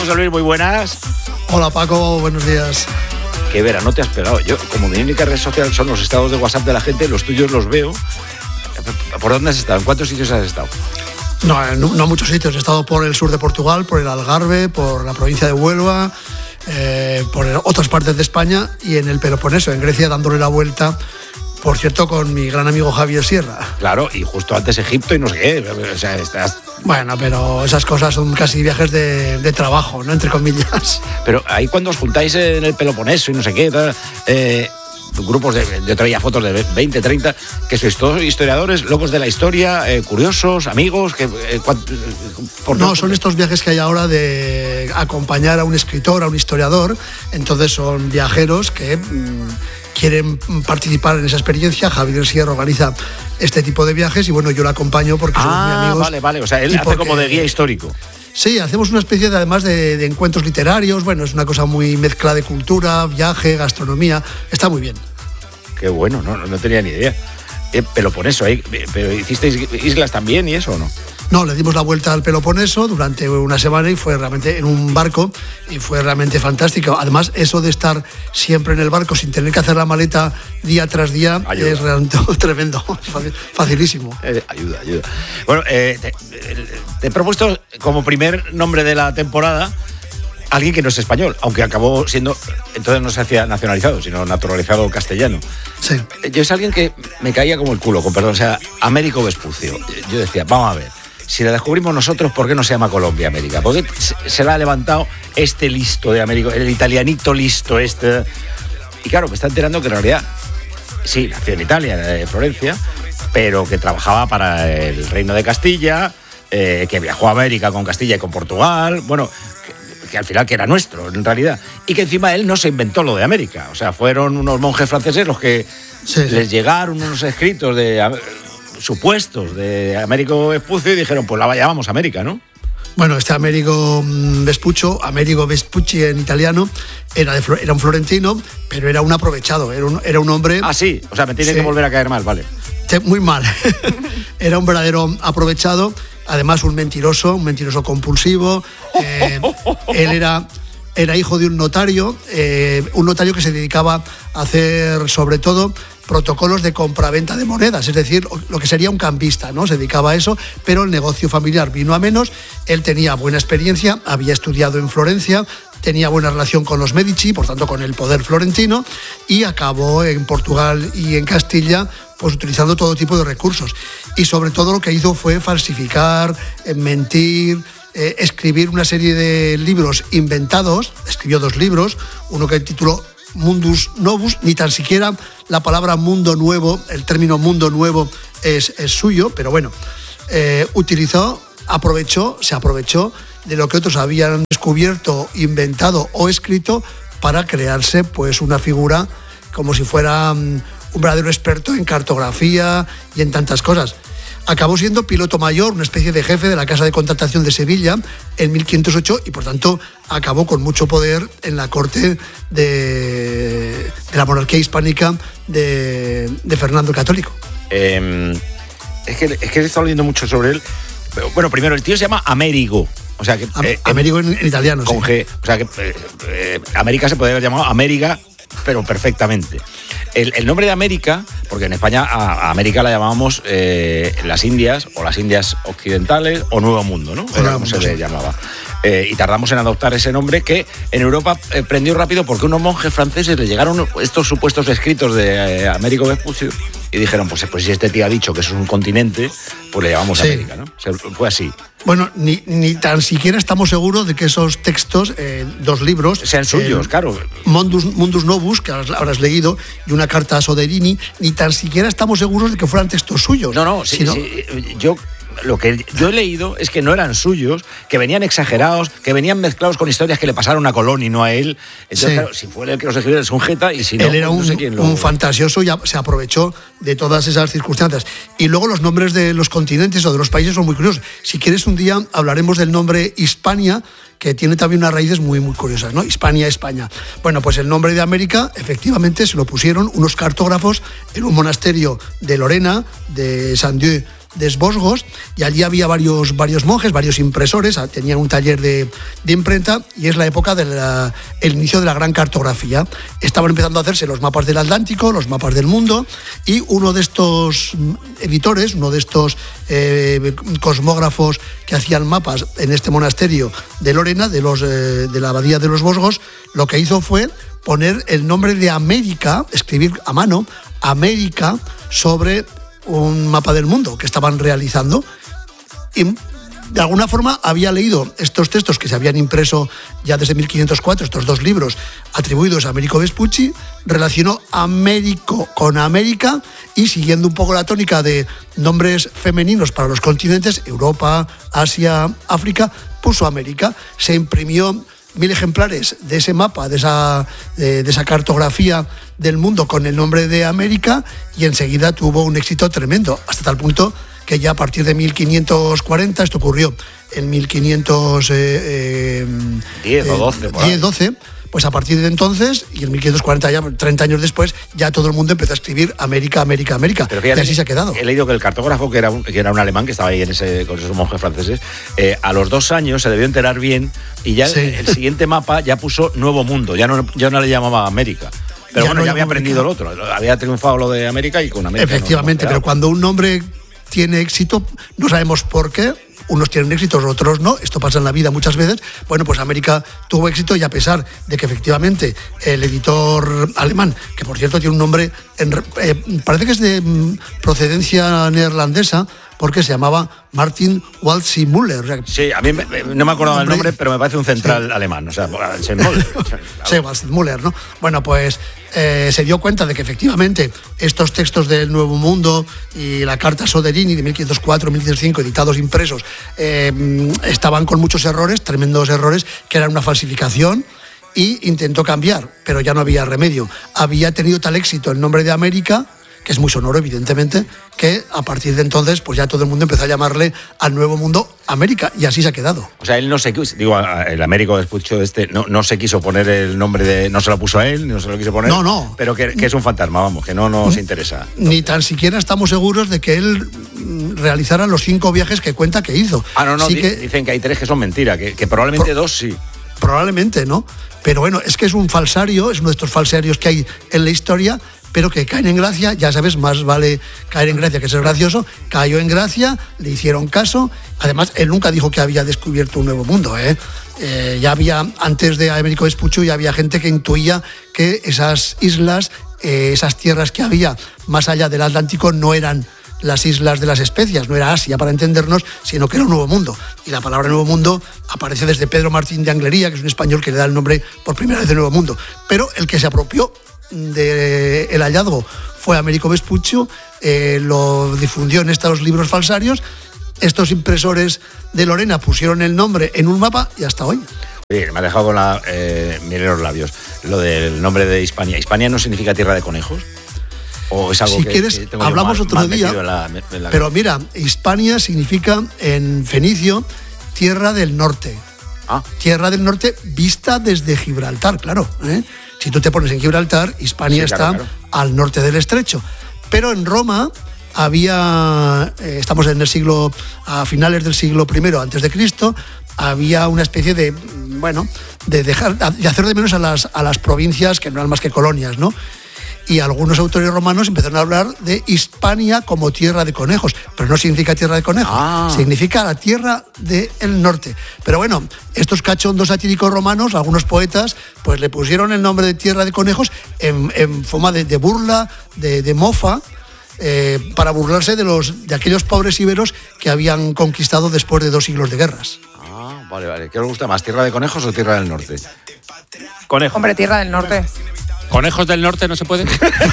José Luis, muy buenas. Hola Paco, buenos días. Qué vera, no te has pegado. Yo, como mi única red social son los estados de WhatsApp de la gente, los tuyos los veo. ¿Por dónde has estado? ¿En cuántos sitios has estado? No muchos sitios. He estado por el sur de Portugal, por el Algarve, por la provincia de Huelva, por otras partes de España y en el Peloponeso, en Grecia, dándole la vuelta. Por cierto, con mi gran amigo Javier Sierra. Claro, y justo antes Egipto y no sé qué. O sea, estás... Bueno, pero esas cosas son casi viajes de trabajo, ¿no? Entre comillas. Pero ahí cuando os juntáis en el Peloponeso y no sé qué, grupos yo traía fotos de 20, 30, que sois todos historiadores, locos de la historia, curiosos, amigos, No, son estos viajes que hay ahora de acompañar a un escritor, a un historiador. Entonces son viajeros que quieren participar en esa experiencia. Javier Sierra organiza este tipo de viajes y bueno, yo lo acompaño porque somos muy amigos. Vale, o sea, él hace como de guía histórico. Sí, hacemos una especie además de encuentros literarios. Bueno, es una cosa muy mezcla de cultura, viaje, gastronomía. Está muy bien. Qué bueno, no tenía ni idea. Peloponeso, pero ¿hicisteis islas también y eso o no? No, le dimos la vuelta al Peloponeso durante una semana y fue realmente en un barco y fue realmente fantástico. Además, eso de estar siempre en el barco sin tener que hacer la maleta día tras día es realmente tremendo, facilísimo. Ayuda. Bueno, te he propuesto como primer nombre de la temporada alguien que no es español, aunque acabó siendo, entonces no se hacía nacionalizado, sino naturalizado castellano. Sí. Yo es alguien que me caía como el culo, con perdón, o sea, Américo Vespucio. Yo decía, vamos a ver, si la descubrimos nosotros, ¿por qué no se llama Colombia América? ¿Por qué se la ha levantado este listo de Américo, el italianito listo este? Y claro, me está enterando que en realidad, sí, nació en Italia, en Florencia, pero que trabajaba para el Reino de Castilla, que viajó a América con Castilla y con Portugal, bueno, que al final que era nuestro, en realidad. Y que encima él no se inventó lo de América. O sea, fueron unos monjes franceses los que les llegaron unos escritos supuestos de Américo Vespucio y dijeron, pues la llamamos América, ¿no? Bueno, este Amerigo Vespucci en italiano, era un florentino, pero era un aprovechado, era un hombre... Ah, sí, o sea, me tiene que volver a caer mal, vale. Muy mal. Era un verdadero aprovechado, además un mentiroso compulsivo. Él era hijo de un notario que se dedicaba a hacer sobre todo protocolos de compraventa de monedas, es decir, lo que sería un cambista, ¿no? Se dedicaba a eso, pero el negocio familiar vino a menos. Él tenía buena experiencia, había estudiado en Florencia, tenía buena relación con los Medici, por tanto con el poder florentino, y acabó en Portugal y en Castilla pues utilizando todo tipo de recursos. Y sobre todo lo que hizo fue falsificar, mentir, escribir una serie de libros inventados. Escribió 2 libros, uno que tituló Mundus Novus, ni tan siquiera la palabra mundo nuevo, el término mundo nuevo es suyo, pero bueno, se aprovechó de lo que otros habían descubierto, inventado o escrito para crearse pues una figura como si fuera un verdadero experto en cartografía y en tantas cosas. Acabó siendo piloto mayor, una especie de jefe de la Casa de Contratación de Sevilla en 1508 y por tanto acabó con mucho poder en la corte de la monarquía hispánica de Fernando el Católico. Es que he estado leyendo mucho sobre él. Pero, bueno, primero, el tío se llama Amerigo. O sea que Amerigo en italiano, con sí. G. O sea que América se puede haber llamado América, pero perfectamente. El nombre de América, porque en España a América la llamábamos las Indias, o las Indias Occidentales, o Nuevo Mundo, ¿no? Era como se le llamaba. Y tardamos en adoptar ese nombre que en Europa prendió rápido porque unos monjes franceses le llegaron estos supuestos escritos de Américo Vespucio y dijeron, pues si este tío ha dicho que eso es un continente, pues le llamamos América, ¿no? Fue así. Bueno, ni tan siquiera estamos seguros de que esos textos, 2 libros... sean suyos, claro. Mundus Novus, que habrás leído, y una carta a Soderini, ni tan siquiera estamos seguros de que fueran textos suyos. No, sí. Lo que yo he leído es que no eran suyos, que venían exagerados, que venían mezclados con historias que le pasaron a Colón y no a él. Entonces, claro, si fue él el que los escribió, es un jeta, y si no, él era no sé quién lo... un fantasioso y se aprovechó de todas esas circunstancias. Y luego los nombres de los continentes o de los países son muy curiosos. Si quieres, un día hablaremos del nombre Hispania, que tiene también unas raíces muy, muy curiosas, ¿no? Hispania, España. Bueno, pues el nombre de América, efectivamente, se lo pusieron unos cartógrafos en un monasterio de Lorena, de Saint-Dieu de Esbosgos, y allí había varios monjes, varios impresores, tenían un taller de imprenta, y es la época del inicio de la gran cartografía. Estaban empezando a hacerse los mapas del Atlántico, los mapas del mundo, y uno de estos editores, uno de estos cosmógrafos que hacían mapas en este monasterio de Lorena, de la abadía de los Vosgos, lo que hizo fue poner el nombre de América, escribir a mano América sobre un mapa del mundo que estaban realizando. Y de alguna forma había leído estos textos que se habían impreso ya desde 1504, estos dos libros atribuidos a Américo Vespucci, relacionó Américo con América, y siguiendo un poco la tónica de nombres femeninos para los continentes, Europa, Asia, África, puso América. Se imprimió 1000 ejemplares de ese mapa, de esa cartografía del mundo con el nombre de América, y enseguida tuvo un éxito tremendo, hasta tal punto que ya a partir de 1540, esto ocurrió en 1510 o 12, pues a partir de entonces, y en 1540, ya 30 años después, ya todo el mundo empezó a escribir América, América, América. Pero fíjate, y así se ha quedado. He leído que el cartógrafo, que era un alemán que estaba ahí con esos monjes franceses, a los 2 años se debió enterar bien, y ya el siguiente mapa ya puso Nuevo Mundo, ya no le llamaba América. Pero ya había aprendido el otro, había triunfado lo de América, y con América. Efectivamente, pero cuando un nombre tiene éxito, no sabemos por qué. Unos tienen éxitos, otros no. Esto pasa en la vida muchas veces. Bueno, pues América tuvo éxito, y a pesar de que efectivamente el editor alemán, que por cierto tiene un nombre, parece que es de procedencia neerlandesa, porque se llamaba Martin Waldsee Müller. Sí, a mí no me acordaba el nombre, pero me parece un central alemán, o sea, Waldsee Müller, ¿no? Bueno, pues se dio cuenta de que efectivamente estos textos del Nuevo Mundo y la Carta Soderini de 1504-1505, editados impresos, estaban con muchos errores, tremendos errores, que eran una falsificación, y intentó cambiar, pero ya no había remedio. Había tenido tal éxito el nombre de América, que es muy sonoro, evidentemente, que a partir de entonces pues ya todo el mundo empezó a llamarle al Nuevo Mundo América, y así se ha quedado. O sea, él no se quiso, el Américo Vespucci no se quiso poner el nombre no se lo puso a él, no se lo quiso poner. No. Pero que es un fantasma, vamos, que no nos interesa. Ni tan siquiera estamos seguros de que él realizara los 5 viajes que cuenta que hizo. No, dicen que hay 3 que son mentira, que probablemente 2 sí. Probablemente, ¿no? Pero bueno, es que es un falsario, es uno de estos falsarios que hay en la historia, pero que caen en gracia. Ya sabes, más vale caer en gracia que ser gracioso. Cayó en gracia, le hicieron caso. Además, él nunca dijo que había descubierto un nuevo mundo, ya había, antes de Américo Vespucci, ya había gente que intuía que esas islas, esas tierras que había más allá del Atlántico, no eran las islas de las especias, no era Asia para entendernos, sino que era un nuevo mundo. Y la palabra nuevo mundo aparece desde Pedro Martín de Anglería, que es un español que le da el nombre por primera vez de Nuevo Mundo. Pero el que se apropió del hallazgo fue Américo Vespucci, lo difundió en estos libros falsarios. Estos impresores de Lorena pusieron el nombre en un mapa, y hasta hoy. Oye, me ha dejado con la miel en los labios lo del nombre de Hispania. ¿Hispania no significa tierra de conejos? ¿O es algo si quieres, tengo hablamos más otro día, en la pero mira, Hispania significa en fenicio tierra del norte. Tierra del norte vista desde Gibraltar, claro. Si tú te pones en Gibraltar, Hispania está al norte del estrecho. Pero en Roma había, estamos en el siglo, a finales del siglo I antes de Cristo, había una especie de hacer de menos a las provincias, que no eran más que colonias, ¿no? Y algunos autores romanos empezaron a hablar de Hispania como tierra de conejos, pero no significa tierra de conejos, significa la tierra del norte. Pero bueno, estos cachondos satíricos romanos, algunos poetas, pues le pusieron el nombre de tierra de conejos en forma de burla, de mofa, para burlarse de aquellos pobres íberos que habían conquistado después de 2 siglos de guerras. Vale. ¿Qué os gusta más, tierra de conejos o tierra del norte? Conejo. Hombre, tierra del norte. ¿Conejos del norte no se pueden?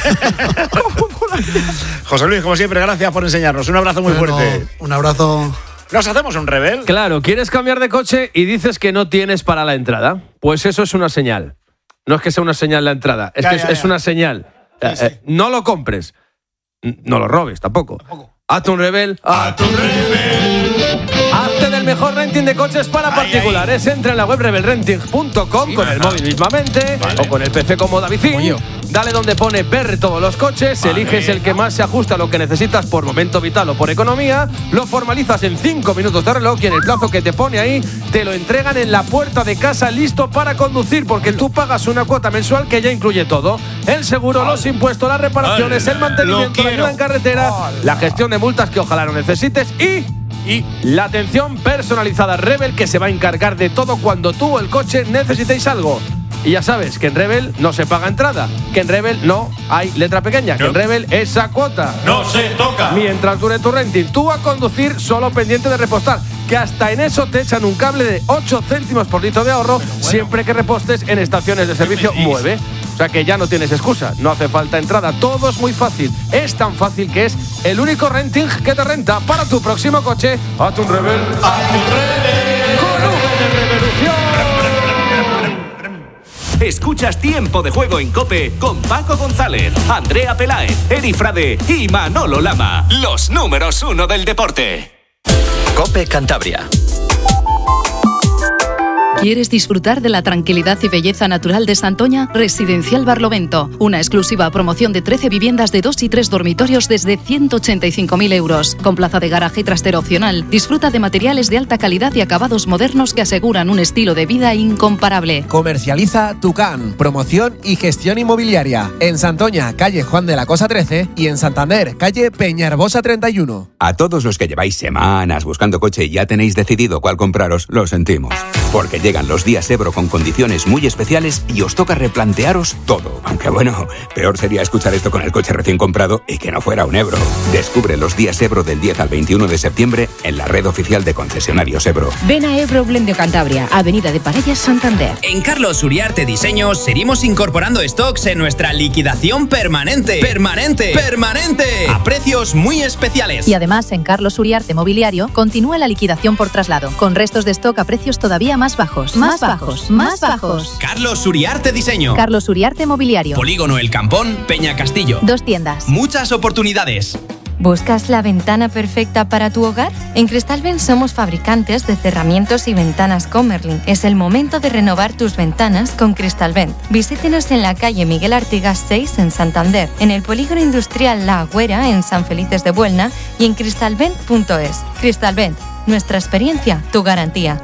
José Luis, como siempre, gracias por enseñarnos. Un abrazo muy fuerte. Un abrazo. ¿Nos hacemos un rebel? Claro, ¿quieres cambiar de coche y dices que no tienes para la entrada? Pues eso es una señal. No es que sea una señal la entrada, es es una señal. Sí. No lo compres. No lo robes tampoco. Hazte un rebel. Hazte del el mejor renting de coches para particulares. Entra en la web rebelrenting.com con el móvil mismamente o con el PC como Davidín. Dale donde pone ver todos los coches, eliges el que más se ajusta a lo que necesitas por momento vital o por economía, lo formalizas en 5 minutos de reloj y en el plazo que te pone ahí te lo entregan en la puerta de casa listo para conducir, porque tú pagas una cuota mensual que ya incluye todo: el seguro, los impuestos, las reparaciones, el mantenimiento, la ayuda en carretera, la gestión de multas que ojalá no necesites y la atención personalizada Rebel, que se va a encargar de todo cuando tú o el coche necesitéis algo. Y ya sabes que en Rebel no se paga entrada, que en Rebel no hay letra pequeña, que en Rebel esa cuota no se toca. Mientras dure tu renting, tú a conducir solo pendiente de repostar, que hasta en eso te echan un cable de 8 céntimos por litro de ahorro siempre que repostes en estaciones de servicio Mueve. O sea que ya no tienes excusa, no hace falta entrada, todo es muy fácil. Es tan fácil que es el único renting que te renta para tu próximo coche. Hazte un Rebel. Con V de Revolución. Escuchas Tiempo de Juego en COPE con Paco González, Andrea Peláez, Eri Frade y Manolo Lama. Los números 1 del deporte. COPE Cantabria. ¿Quieres disfrutar de la tranquilidad y belleza natural de Santoña? Residencial Barlovento, una exclusiva promoción de 13 viviendas de 2 y 3 dormitorios desde 185.000 euros, con plaza de garaje y trastero opcional. Disfruta de materiales de alta calidad y acabados modernos que aseguran un estilo de vida incomparable. Comercializa Tucán, promoción y gestión inmobiliaria. En Santoña, calle Juan de la Cosa 13 y en Santander, calle Peñarbosa 31. A todos los que lleváis semanas buscando coche y ya tenéis decidido cuál compraros, lo sentimos. Porque llegan los días Ebro con condiciones muy especiales y os toca replantearos todo. Aunque bueno, peor sería escuchar esto con el coche recién comprado y que no fuera un Ebro. Descubre los días Ebro del 10 al 21 de septiembre en la red oficial de concesionarios Ebro. Ven a Ebro Blend Cantabria, Avenida de Parellas, Santander. En Carlos Uriarte Diseños seguimos incorporando stocks en nuestra liquidación permanente. ¡Permanente! A precios muy especiales. Y además en Carlos Uriarte Mobiliario continúa la liquidación por traslado, con restos de stock a precios todavía más bajos. Más bajos. Carlos Uriarte Diseño. Carlos Uriarte Mobiliario. Polígono El Campón, Peña Castillo. 2 tiendas. Muchas oportunidades. ¿Buscas la ventana perfecta para tu hogar? En Cristalvent somos fabricantes de cerramientos y ventanas Comerlin. Es el momento de renovar tus ventanas con Cristalvent. Visítenos en la calle Miguel Artigas 6 en Santander, en el polígono industrial La Agüera en San Felices de Buelna y en cristalvent.es. Cristalvent, nuestra experiencia, tu garantía.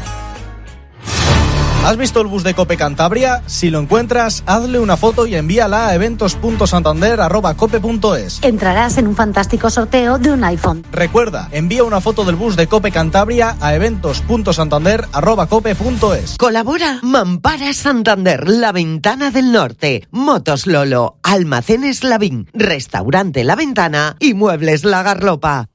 ¿Has visto el bus de COPE Cantabria? Si lo encuentras, hazle una foto y envíala a eventos.santander@cope.es. Entrarás en un fantástico sorteo de un iPhone. Recuerda, envía una foto del bus de COPE Cantabria a eventos.santander@cope.es. Colabora Mampara Santander, La Ventana del Norte, Motos Lolo, Almacenes Lavín, Restaurante La Ventana y Muebles La Garlopa.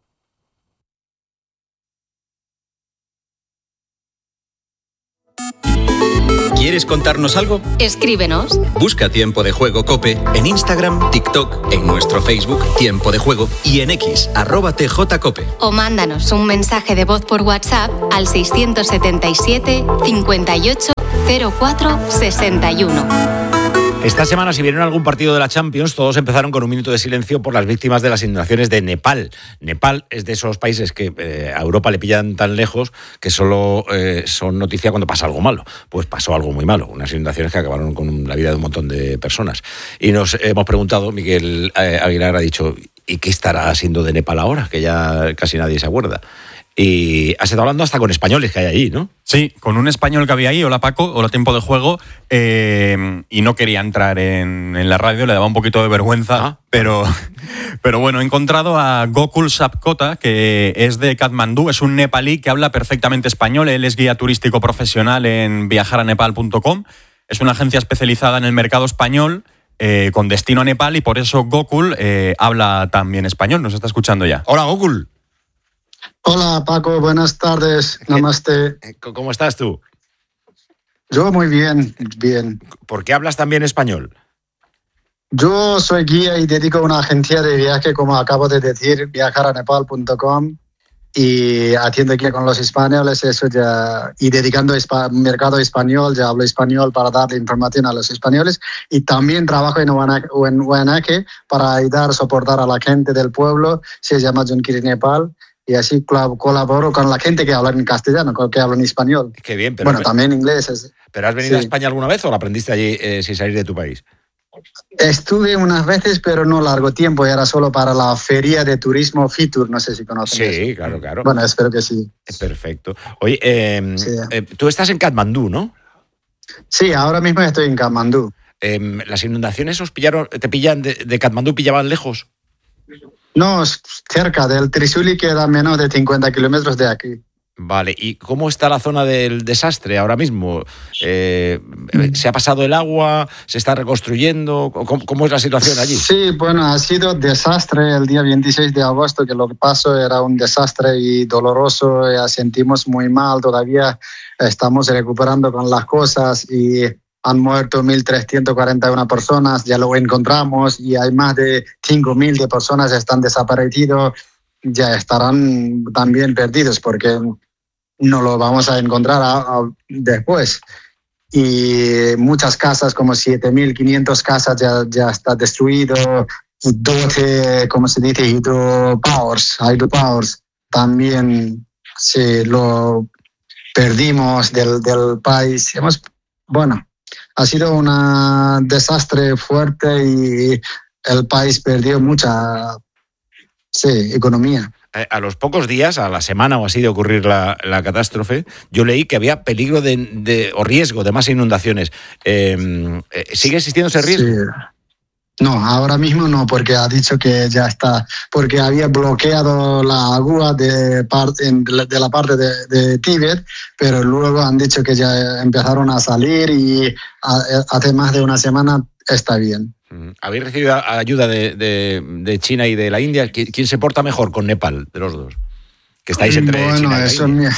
¿Quieres contarnos algo? Escríbenos. Busca Tiempo de Juego COPE en Instagram, TikTok, en nuestro Facebook Tiempo de Juego y en X, @TJCOPE. O mándanos un mensaje de voz por WhatsApp al 677 58 04 61. Esta semana, si vieron algún partido de la Champions, todos empezaron con un minuto de silencio por las víctimas de las inundaciones de Nepal. Nepal es de esos países que a Europa le pillan tan lejos que solo son noticia cuando pasa algo malo. Pues pasó algo muy malo, unas inundaciones que acabaron con la vida de un montón de personas. Y nos hemos preguntado, Miguel Aguilar ha dicho, ¿y qué estará siendo de Nepal ahora? Que ya casi nadie se acuerda. Y has estado hablando hasta con españoles que hay allí, ¿no? Sí, con un español que había ahí, hola Paco, hola Tiempo de Juego, y no quería entrar en la radio, le daba un poquito de vergüenza, pero bueno, he encontrado a Gokul Sapkota, que es de Katmandú, es un nepalí que habla perfectamente español, él es guía turístico profesional en viajaranepal.com, es una agencia especializada en el mercado español, con destino a Nepal, y por eso Gokul habla también español, nos está escuchando ya. Hola Gokul. Hola Paco, buenas tardes, namaste. ¿Cómo estás tú? Yo muy bien. ¿Por qué hablas tan bien español? Yo soy guía y dedico a una agencia de viaje, como acabo de decir, viajaranepal.com, y atiendo aquí con los españoles eso ya, y dedicando mercado español, ya hablo español para darle información a los españoles, y también trabajo en Huanaque para ayudar a soportar a la gente del pueblo, se llama Junkiri Nepal. y así colaboro con la gente que habla en castellano, que habla en español. Qué bien, pero también inglés. ¿Pero has venido a España alguna vez o la aprendiste allí sin salir de tu país? Estuve unas veces, pero no largo tiempo. Era solo para la feria de turismo Fitur. No sé si conocen eso. Sí, claro. Bueno, espero que sí. Perfecto. Oye, tú estás en Katmandú, ¿no? Sí, ahora mismo estoy en Katmandú. ¿Las inundaciones te pillan de Katmandú, pillaban lejos? No, cerca del Trisuli, queda menos de 50 kilómetros de aquí. Vale, ¿y cómo está la zona del desastre ahora mismo? ¿Se ha pasado el agua? ¿Se está reconstruyendo? ¿Cómo es la situación allí? Sí, bueno, ha sido desastre el día 26 de agosto, que lo que pasó era un desastre y doloroso, ya sentimos muy mal, todavía estamos recuperando con las cosas y han muerto 1.341 personas, ya lo encontramos, y hay más de 5.000 de personas que están desaparecidos, ya estarán también perdidos porque no lo vamos a encontrar después. Y muchas casas, como 7.500 casas ya está destruido, 12, como se dice, hydropowers, también lo perdimos del país. Ha sido un desastre fuerte y el país perdió mucha economía. A los pocos días, a la semana o así de ocurrir la catástrofe, yo leí que había peligro o riesgo de más inundaciones. ¿Sigue existiendo ese riesgo? Sí. No, ahora mismo no, porque ha dicho que ya está, porque había bloqueado la agua de la parte de Tíbet, pero luego han dicho que ya empezaron a salir y hace más de una semana está bien. ¿Habéis recibido ayuda de China y de la India? ¿Quién se porta mejor con Nepal, de los dos? Que estáis entre China y la India.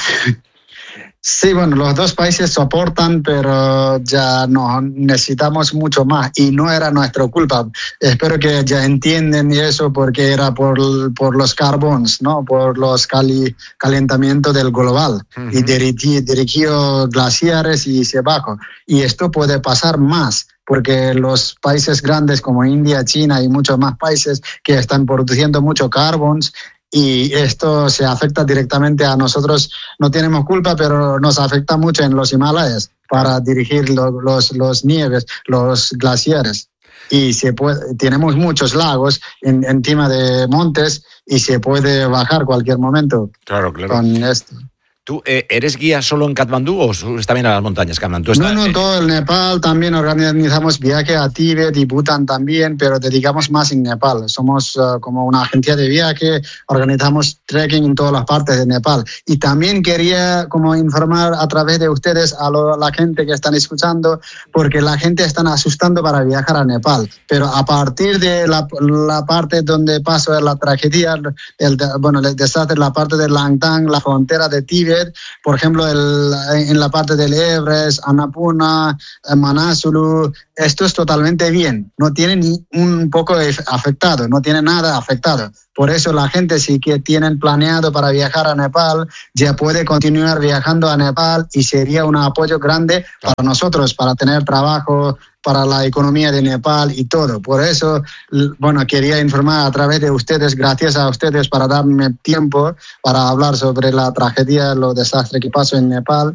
Sí, los dos países soportan, pero ya no necesitamos mucho más y no era nuestra culpa. Espero que ya entienden eso, porque era por los carbones, ¿no? Por los calentamiento del global. Uh-huh. Y dirigió glaciares y se bajó. Y esto puede pasar más, porque los países grandes como India, China y muchos más países que están produciendo mucho carbones, y esto se afecta directamente a nosotros. No tenemos culpa, pero nos afecta mucho en los Himalayas para dirigir los nieves, los glaciares. Y tenemos muchos lagos encima de montes y se puede bajar cualquier momento. Claro. Con esto. ¿Tú eres guía solo en Katmandú o subes también a las montañas, Katmandú? No, todo el Nepal. También organizamos viaje a Tíbet y Bután también, pero dedicamos más en Nepal. Somos como una agencia de viaje, organizamos trekking en todas las partes de Nepal. Y también quería como informar a través de ustedes a la gente que están escuchando, porque la gente está asustando para viajar a Nepal. Pero a partir de la parte donde pasó la tragedia, el desastre, la parte de Langtang, la frontera de Tíbet, por ejemplo, en la parte del Everest, Annapurna, Manasulu, esto es totalmente bien. No tiene ni un poco afectado, no tiene nada afectado. Por eso la gente, si que tienen planeado para viajar a Nepal, ya puede continuar viajando a Nepal y sería un apoyo grande para nosotros, para tener trabajo, para la economía de Nepal y todo. Por eso, quería informar a través de ustedes, gracias a ustedes para darme tiempo para hablar sobre la tragedia, los desastres que pasó en Nepal.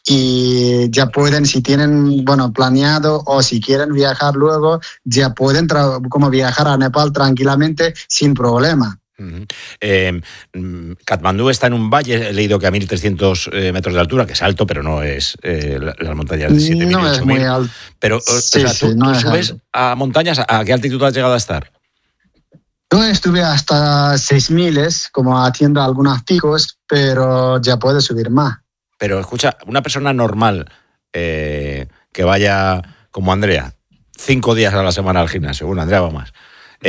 Y ya pueden, si tienen planeado o si quieren viajar luego, ya pueden como viajar a Nepal tranquilamente sin problema. Katmandú está en un valle, he leído que a 1.300 metros de altura, que es alto, pero no es las montañas de 7.000, no es muy alto. Pero tú subes alto a montañas, ¿a qué altitud has llegado a estar? Yo estuve hasta 6.000, como haciendo algunos picos, pero ya puedo subir más. Pero escucha, una persona normal que vaya como Andrea, 5 días a la semana al gimnasio, bueno, Andrea va más.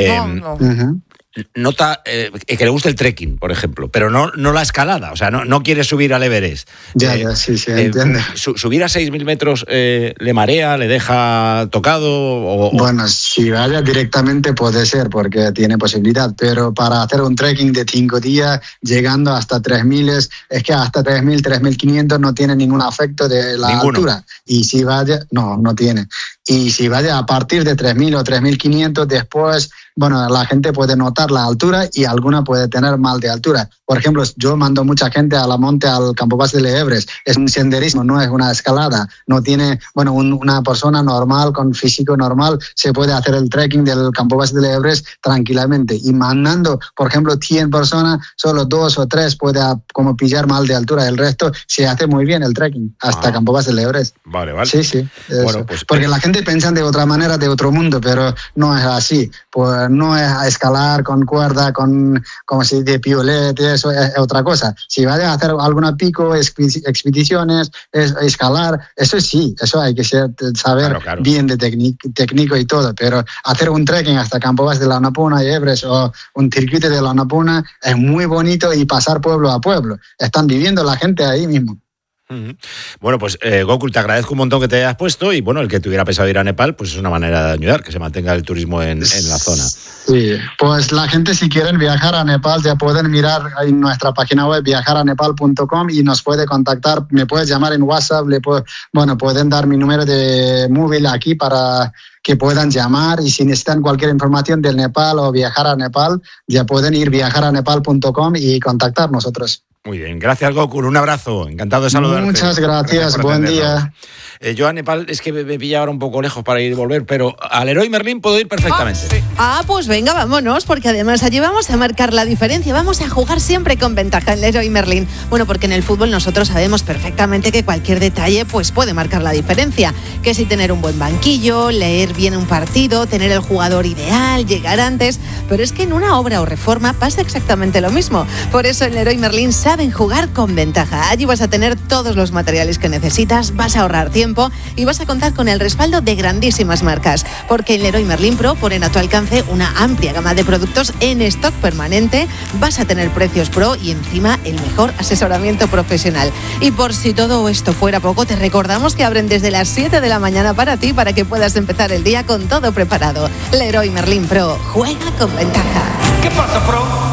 Nota que le guste el trekking, por ejemplo, pero no la escalada, o sea, no quiere subir al Everest. Ya, sí, entiende. ¿Subir a 6.000 metros le marea, le deja tocado? Si vaya directamente puede ser, porque tiene posibilidad, pero para hacer un trekking de 5 días, llegando hasta 3.000, es que hasta 3.000, 3.500 no tiene ningún efecto de la altura. Y si vaya, no tiene. Y si vaya a partir de 3.000 o 3.500, después, la gente puede notar la altura y alguna puede tener mal de altura. Por ejemplo, yo mando mucha gente a la monte, al Campo Base de Everest. Es un senderismo, no es una escalada. No tiene, bueno, una persona normal, con físico normal, se puede hacer el trekking del Campo Base de Everest tranquilamente. Y mandando, por ejemplo, 100 personas, solo 2 o 3 puede como pillar mal de altura. El resto se hace muy bien el trekking hasta Campo Base de Everest. Vale, vale. Sí. Bueno, pues, porque la gente piensa de otra manera, de otro mundo, pero no es así. Pues no es a escalar con cuerda, como si de piolet, eso es otra cosa. Si vas a hacer alguna pico, expediciones, escalar, eso sí, eso hay que saber claro. Bien de técnico y todo, pero hacer un trekking hasta Campo Base de la Annapurna y Everest o un circuito de la Annapurna es muy bonito y pasar pueblo a pueblo. Están viviendo la gente ahí mismo. Bueno, pues Gokul, te agradezco un montón que te hayas puesto y bueno, el que tuviera pensado ir a Nepal, pues es una manera de ayudar, que se mantenga el turismo en la zona. Sí, pues la gente si quieren viajar a Nepal ya pueden mirar en nuestra página web viajaranepal.com y nos puede contactar, me puedes llamar en WhatsApp, pueden dar mi número de móvil aquí para que puedan llamar y si necesitan cualquier información del Nepal o viajar a Nepal, ya pueden ir viajaranepal.com y contactar nosotros. Muy bien, gracias Gokul, un abrazo, encantado de saludarte. Muchas gracias, buen día. Yo a Nepal es que me pilla ahora un poco lejos para ir y volver, pero al Leroy Merlin puedo ir perfectamente. Sí. Pues venga, vámonos, porque además allí vamos a marcar la diferencia, vamos a jugar siempre con ventaja en Leroy Merlin. Bueno, porque en el fútbol nosotros sabemos perfectamente que cualquier detalle pues puede marcar la diferencia, que si tener un buen banquillo, leer bien un partido, tener el jugador ideal, llegar antes, pero es que en una obra o reforma pasa exactamente lo mismo. Por eso en Leroy Merlin saben jugar con ventaja. Allí vas a tener todos los materiales que necesitas, vas a ahorrar tiempo y vas a contar con el respaldo de grandísimas marcas, porque en Leroy Merlin Pro ponen a tu alcance una amplia gama de productos en stock permanente, vas a tener precios pro y encima el mejor asesoramiento profesional. Y por si todo esto fuera poco, te recordamos que abren desde las 7 de la mañana para ti, para que puedas empezar el día con todo preparado. Leroy Merlin Pro, juega con ventaja. ¿Qué pasa, Pro?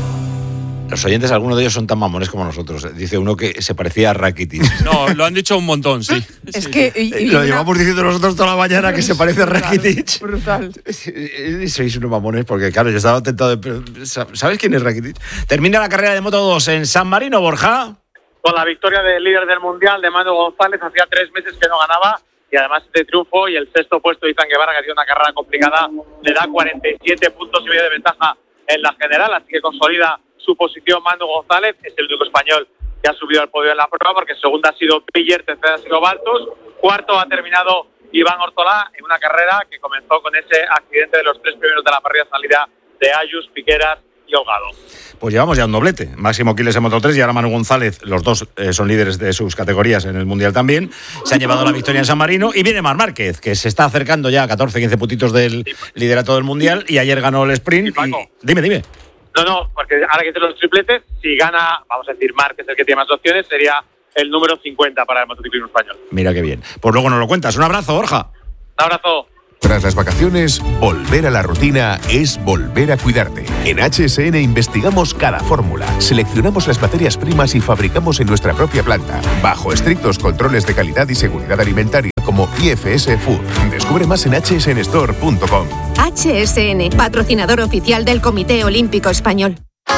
Los oyentes, algunos de ellos son tan mamones como nosotros. Dice uno que se parecía a Rakitic. No, lo han dicho un montón, sí. Es que... lo llevamos diciendo nosotros toda la mañana que se parece a Rakitic. Brutal. Sois unos mamones porque, claro, yo estaba tentado de... ¿Sabes quién es Rakitic? Termina la carrera de Moto 2 en San Marino, Borja. Con la victoria del líder del Mundial, de Manu González, hacía 3 meses que no ganaba. Y además este triunfo y el sexto puesto de Izan Guevara, que ha sido una carrera complicada, le da 47 puntos y medio de ventaja en la general, así que consolida su posición Manu González. Es el único español que ha subido al podio en la prueba, porque segunda ha sido Piller, tercera ha sido Baltus, cuarto ha terminado Iván Ortolá en una carrera que comenzó con ese accidente de los 3 primeros de la parrilla, salida de Ayus, Piqueras y Holgado. Pues llevamos ya un doblete. Máximo Quiles en Moto 3 y ahora Manu González, los dos son líderes de sus categorías en el Mundial también. Se han llevado la victoria en San Marino y viene Marc Márquez, que se está acercando ya a 14-15 puntitos del liderato del Mundial y ayer ganó el sprint. Dime. No, porque ahora que hacen los tripletes, si gana, vamos a decir, Márquez, el que tiene más opciones, sería el número 50 para el motociclismo español. Mira qué bien. Pues luego nos lo cuentas. Un abrazo, Borja. Un abrazo. Tras las vacaciones, volver a la rutina es volver a cuidarte. En HSN investigamos cada fórmula, seleccionamos las materias primas y fabricamos en nuestra propia planta, bajo estrictos controles de calidad y seguridad alimentaria como IFS Food. Descubre más en hsnstore.com. HSN, patrocinador oficial del Comité Olímpico Español.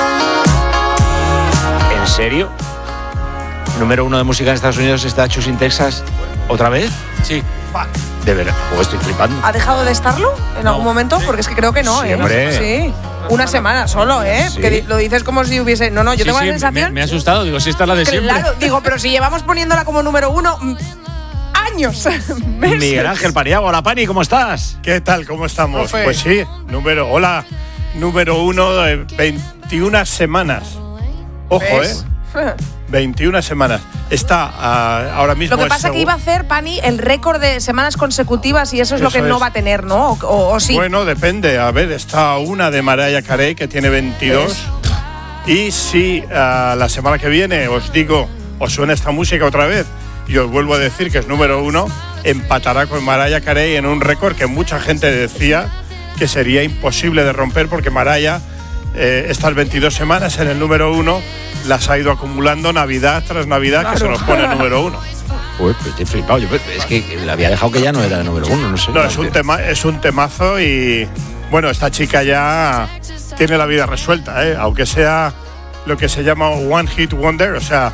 ¿En serio? Número 1 de música en Estados Unidos está Choosing Texas. ¿Otra vez? Sí. De verdad, estoy flipando. ¿Ha dejado de estarlo en algún momento? Porque es que creo que no, sí, hombre. Sí. Una semana solo, ¿eh? Sí. Que lo dices como si hubiese... No, yo tengo la sensación... Me ha asustado, digo, si esta es la de siempre. Claro, digo, pero si llevamos poniéndola como número 1... años. Meses. Miguel Ángel Paniagua, hola Pani, ¿cómo estás? ¿Qué tal? ¿Cómo estamos? Profe. Pues sí, número 1 de 21 semanas. Ojo, ¿ves? 21 semanas. Está ahora mismo... Lo que pasa es que iba a hacer, Pani, el récord de semanas consecutivas y eso es lo que no va a tener, ¿no? ¿O sí? Bueno, depende. A ver, está una de Mariah Carey, que tiene 22. Y si la semana que viene os suena esta música otra vez y os vuelvo a decir que es número 1, empatará con Mariah Carey en un récord que mucha gente decía que sería imposible de romper, porque Mariah estas 22 semanas en el número 1 las ha ido acumulando Navidad tras Navidad, claro, que se nos pone el número 1. Uy, pues estoy flipado. Es que le había dejado que ya no era el número 1, no sé. No, es un temazo y bueno, esta chica ya tiene la vida resuelta, aunque sea lo que se llama One Hit Wonder, o sea,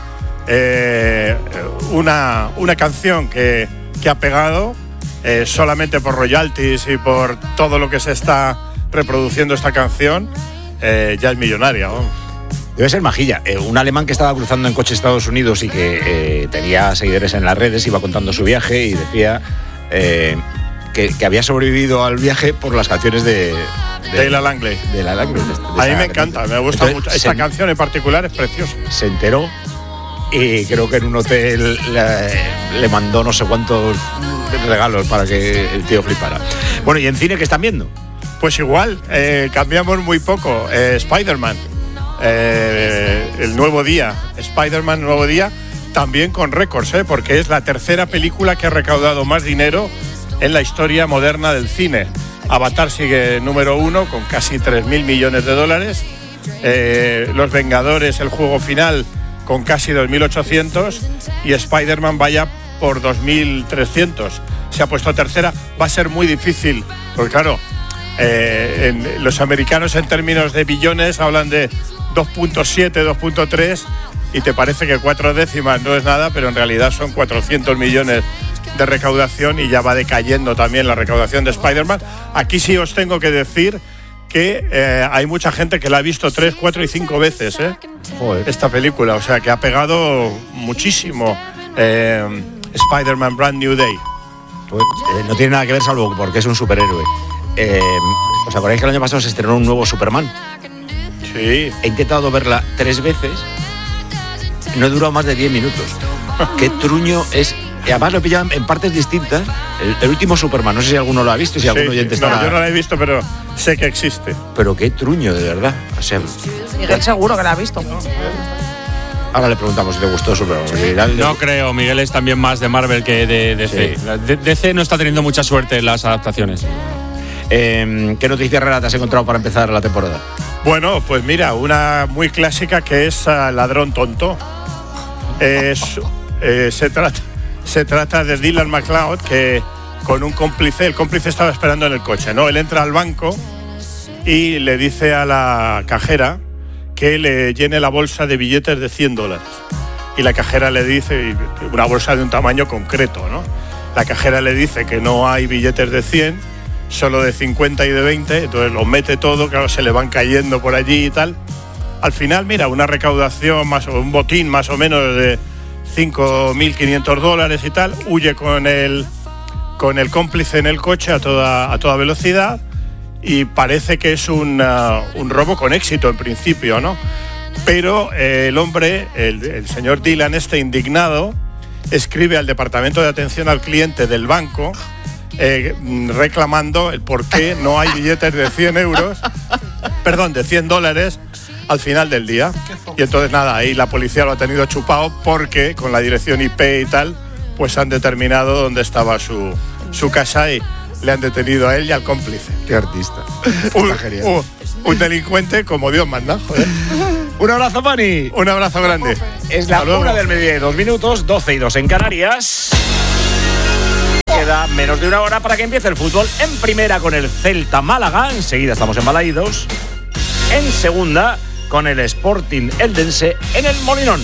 una canción que ha pegado solamente por royalties y por todo lo que se está reproduciendo esta canción, ya es millonaria, vamos. Debe ser majilla. Un alemán que estaba cruzando en coche Estados Unidos y que tenía seguidores en las redes, iba contando su viaje y decía que había sobrevivido al viaje por las canciones de Leila Langley. De la Langley. A mí me encanta, me gusta mucho. Esta canción en particular es preciosa. Se enteró y creo que en un hotel le mandó no sé cuántos regalos para que el tío flipara. Bueno, ¿y en cine qué están viendo? Pues igual, cambiamos muy poco. Spider-Man. El nuevo día, Spider-Man Nuevo Día, también con récords, porque es la tercera película que ha recaudado más dinero en la historia moderna del cine. Avatar sigue número 1 con casi 3.000 millones de dólares. Los Vengadores, el juego final, con casi 2.800. Y Spider-Man vaya por 2.300. Se ha puesto tercera. Va a ser muy difícil, porque claro, los americanos en términos de billones hablan de 2.7, 2.3 y te parece que 4 décimas no es nada, pero en realidad son 400 millones de recaudación y ya va decayendo también la recaudación de Spider-Man. Aquí sí os tengo que decir que hay mucha gente que la ha visto 3, 4 y 5 veces esta película, o sea que ha pegado muchísimo Spider-Man Brand New Day. Pues, no tiene nada que ver salvo porque es un superhéroe. ¿Os acordáis que el año pasado se estrenó un nuevo Superman? Sí. He intentado verla 3 veces, no he durado más de 10 minutos. Qué truño es. Y además lo he pillado en partes distintas. El último Superman, no sé si alguno lo ha visto, si algún oyente está. No, yo no lo he visto, pero sé que existe. Pero qué truño, de verdad. O sea, Miguel seguro que la ha visto. Ahora le preguntamos si le gustó Superman. No creo, Miguel es también más de Marvel que de DC. Sí. DC no está teniendo mucha suerte en las adaptaciones. ¿Qué noticias raras te has encontrado para empezar la temporada? Bueno, pues mira, una muy clásica que es Ladrón Tonto. Se trata de Dylan McLeod, que con un cómplice, el cómplice estaba esperando en el coche, ¿no? Él entra al banco y le dice a la cajera que le llene la bolsa de billetes de $100. Y la cajera le dice, una bolsa de un tamaño concreto, ¿no? La cajera le dice que no hay billetes de 100, solo de 50 y de 20, entonces los mete todo, claro, se le van cayendo por allí y tal. Al final, mira, una recaudación, un botín más o menos de $5.500 y tal, huye con el cómplice en el coche a toda velocidad y parece que es un robo con éxito en principio, ¿no? Pero el hombre, el señor Dylan, indignado, escribe al departamento de atención al cliente del banco reclamando el por qué no hay billetes de $100 al final del día. Y entonces nada, ahí la policía lo ha tenido chupado porque con la dirección IP y tal, pues han determinado dónde estaba su casa y le han detenido a él y al cómplice. Qué artista. Un delincuente como Dios manda, joder. Un abrazo, Pani. Un abrazo grande. Es la 1 del mediodía, 2 minutos, 12 y 2 en Canarias. Queda menos de una hora para que empiece el fútbol en primera con el Celta Málaga. Enseguida estamos en Balaídos. En segunda con el Sporting Eldense en el Molinón.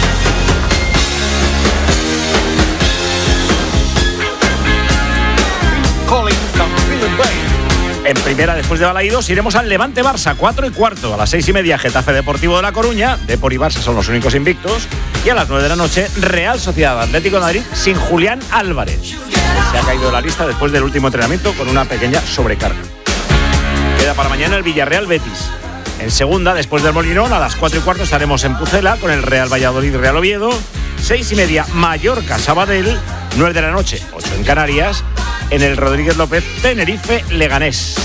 En primera, después de Balaídos, iremos al Levante Barça, 4:15. A las 6:30, Getafe Deportivo de La Coruña. Depor y Barça son los únicos invictos. Y a las 9 de la noche, Real Sociedad Atlético de Madrid sin Julián Álvarez. Se ha caído de la lista después del último entrenamiento con una pequeña sobrecarga. Queda para mañana el Villarreal Betis. En segunda, después del Molinón, a las 4:15 estaremos en Pucela con el Real Valladolid Real Oviedo. 6:30, Mallorca Sabadell. 9 de la noche, 8 en Canarias, en el Rodríguez López Tenerife Leganés.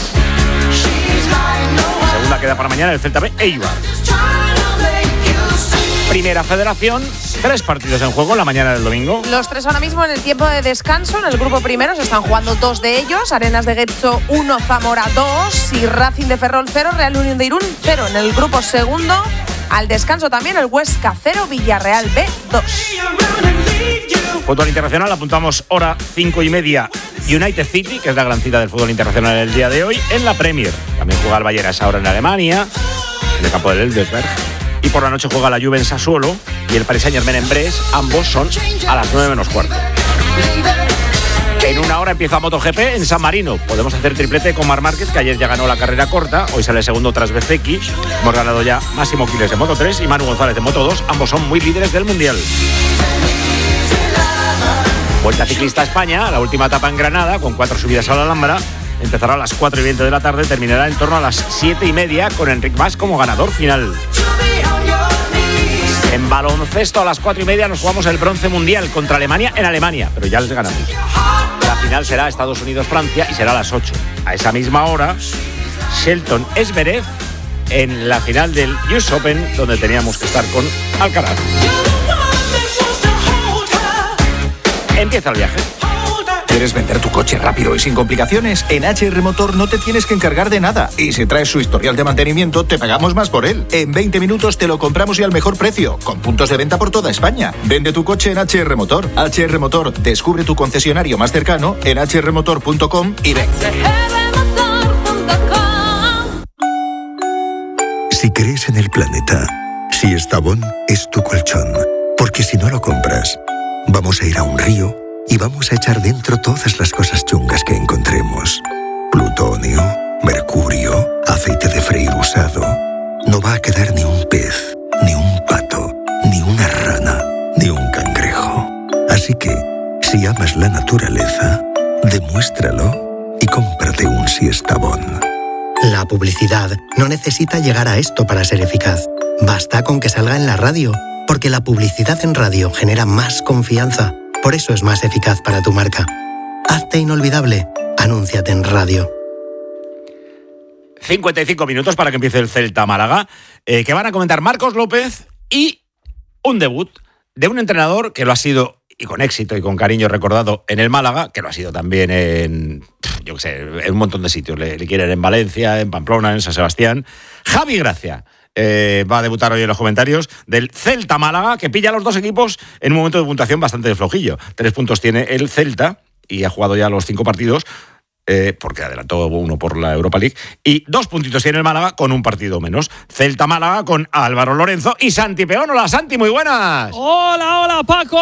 Segunda queda para mañana el Celta B Eibar. Primera Federación, 3 partidos en juego en la mañana del domingo. Los 3 ahora mismo en el tiempo de descanso. En el grupo primero se están jugando 2 de ellos. Arenas de Getxo 1, Zamora 2 y Racing de Ferrol 0, Real Unión de Irún 0. En el grupo segundo, al descanso también el Huesca 0, Villarreal B 2. Fútbol internacional, apuntamos hora 5:30. United City, que es la gran cita del fútbol internacional el día de hoy, en la Premier. También juega el Bayern a esa hora en Alemania, en el campo del Elversberg. Y por la noche juega la Juve en Sassuolo y el Paris Saint-Germain en Brest. Ambos son a las 9 menos cuarto. En una hora empieza MotoGP en San Marino. Podemos hacer triplete con Marc Márquez, que ayer ya ganó la carrera corta. Hoy sale segundo tras Bezzecchi. Hemos ganado ya Máximo Quiles de Moto3 y Manu González de Moto2. Ambos son muy líderes del Mundial. Vuelta Ciclista a España, la última etapa en Granada, con 4 subidas a la Alhambra. Empezará a las 4:20 de la tarde, terminará en torno a las 7:30 con Enric Mas como ganador final. En baloncesto a las 4:30 nos jugamos el bronce mundial contra Alemania en Alemania, pero ya les ganamos. La final será Estados Unidos-Francia y será a las 8. A esa misma hora, Shelton Zverev en la final del US Open, donde teníamos que estar con Alcaraz. Empieza el viaje. ¿Quieres vender tu coche rápido y sin complicaciones? En HR Motor no te tienes que encargar de nada. Y si traes su historial de mantenimiento, te pagamos más por él. En 20 minutos te lo compramos y al mejor precio, con puntos de venta por toda España. Vende tu coche en HR Motor. HR Motor, descubre tu concesionario más cercano en hrmotor.com y ven. Si crees en el planeta, Siestabón es tu colchón. Porque si no lo compras, vamos a ir a un río y vamos a echar dentro todas las cosas chungas que encontremos. Plutonio, mercurio, aceite de freír usado. No va a quedar ni un pez, ni un pato, ni una rana, ni un cangrejo. Así que, si amas la naturaleza, demuéstralo y cómprate un Siestabón. La publicidad no necesita llegar a esto para ser eficaz. Basta con que salga en la radio, porque la publicidad en radio genera más confianza. Por eso es más eficaz para tu marca. Hazte inolvidable. Anúnciate en radio. 55 minutos para que empiece el Celta Málaga, que van a comentar Marcos López y un debut de un entrenador que lo ha sido, y con éxito y con cariño recordado, en el Málaga, que lo ha sido también en, yo qué sé, en un montón de sitios. Le quieren en Valencia, en Pamplona, en San Sebastián. Javi Gracia. Va a debutar hoy en los comentarios del Celta Málaga, que pilla a los dos equipos en un momento de puntuación bastante flojillo. 3 puntos tiene el Celta y ha jugado ya los 5 partidos, porque adelantó uno por la Europa League, y 2 puntitos tiene el Málaga con un partido menos. Celta Málaga con Álvaro Lorenzo y Santi Peón. Hola Santi, muy buenas. Hola Paco,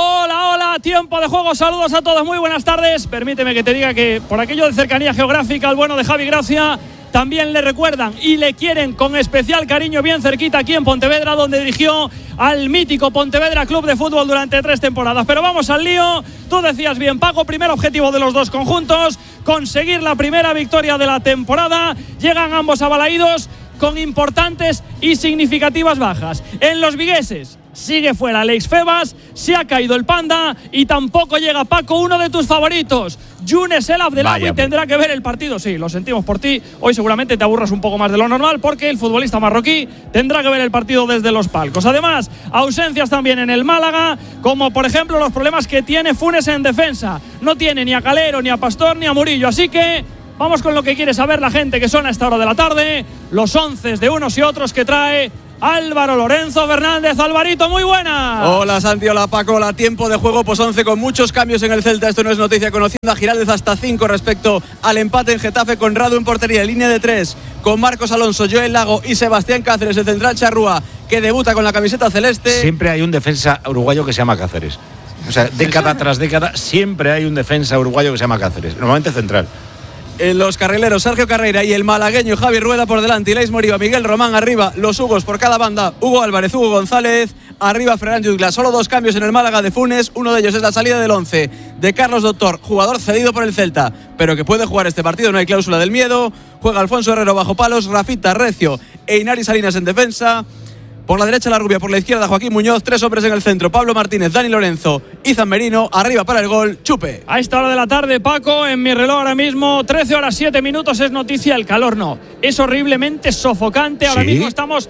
hola, tiempo de juego, saludos a todos, muy buenas tardes. Permíteme que te diga que por aquello de cercanía geográfica, el bueno de Javi Gracia también le recuerdan y le quieren con especial cariño bien cerquita aquí en Pontevedra, donde dirigió al mítico Pontevedra Club de Fútbol durante 3 temporadas. Pero vamos al lío. Tú decías bien, Paco, primer objetivo de los dos conjuntos, conseguir la primera victoria de la temporada. Llegan ambos abalaídos con importantes y significativas bajas. En los vigueses sigue fuera Alex Febas, se ha caído el Panda y tampoco llega, Paco, uno de tus favoritos, Younes El Abdelagui, tendrá que ver el partido. Sí, lo sentimos por ti, hoy seguramente te aburras un poco más de lo normal porque el futbolista marroquí tendrá que ver el partido desde los palcos. Además, ausencias también en el Málaga, como por ejemplo los problemas que tiene Funes en defensa. No tiene ni a Calero, ni a Pastor, ni a Murillo, así que vamos con lo que quiere saber la gente que son a esta hora de la tarde, los 11 de unos y otros que trae Álvaro Lorenzo Fernández. Alvarito, muy buena. Hola Santi, hola Paco, hola. Tiempo de juego, pues 11 con muchos cambios en el Celta. Esto no es noticia, conociendo a Giraldez hasta 5 respecto al empate en Getafe, con Radu en portería, línea de 3 con Marcos Alonso, Joel Lago y Sebastián Cáceres, el central Charrúa, que debuta con la camiseta celeste. Siempre hay un defensa uruguayo que se llama Cáceres. O sea, década tras década siempre hay un defensa uruguayo que se llama Cáceres, normalmente central. Los carrileros Sergio Carreira y el malagueño Javi Rueda por delante, Ilais Moriba, Miguel Román arriba, los Hugos por cada banda, Hugo Álvarez, Hugo González, arriba Ferran Jutgla. Solo 2 cambios en el Málaga de Funes, uno de ellos es la salida del 11 de Carlos Doctor, jugador cedido por el Celta, pero que puede jugar este partido, no hay cláusula del miedo. Juega Alfonso Herrero bajo palos, Rafita Recio e Inari Salinas en defensa. Por la derecha La Rubia, por la izquierda Joaquín Muñoz, 3 hombres en el centro, Pablo Martínez, Dani Lorenzo y Izan Merino, arriba para el gol, Chupe. A esta hora de la tarde, Paco, en mi reloj ahora mismo, 13 horas 7 minutos, es noticia, el calor no. Es horriblemente sofocante, ahora mismo estamos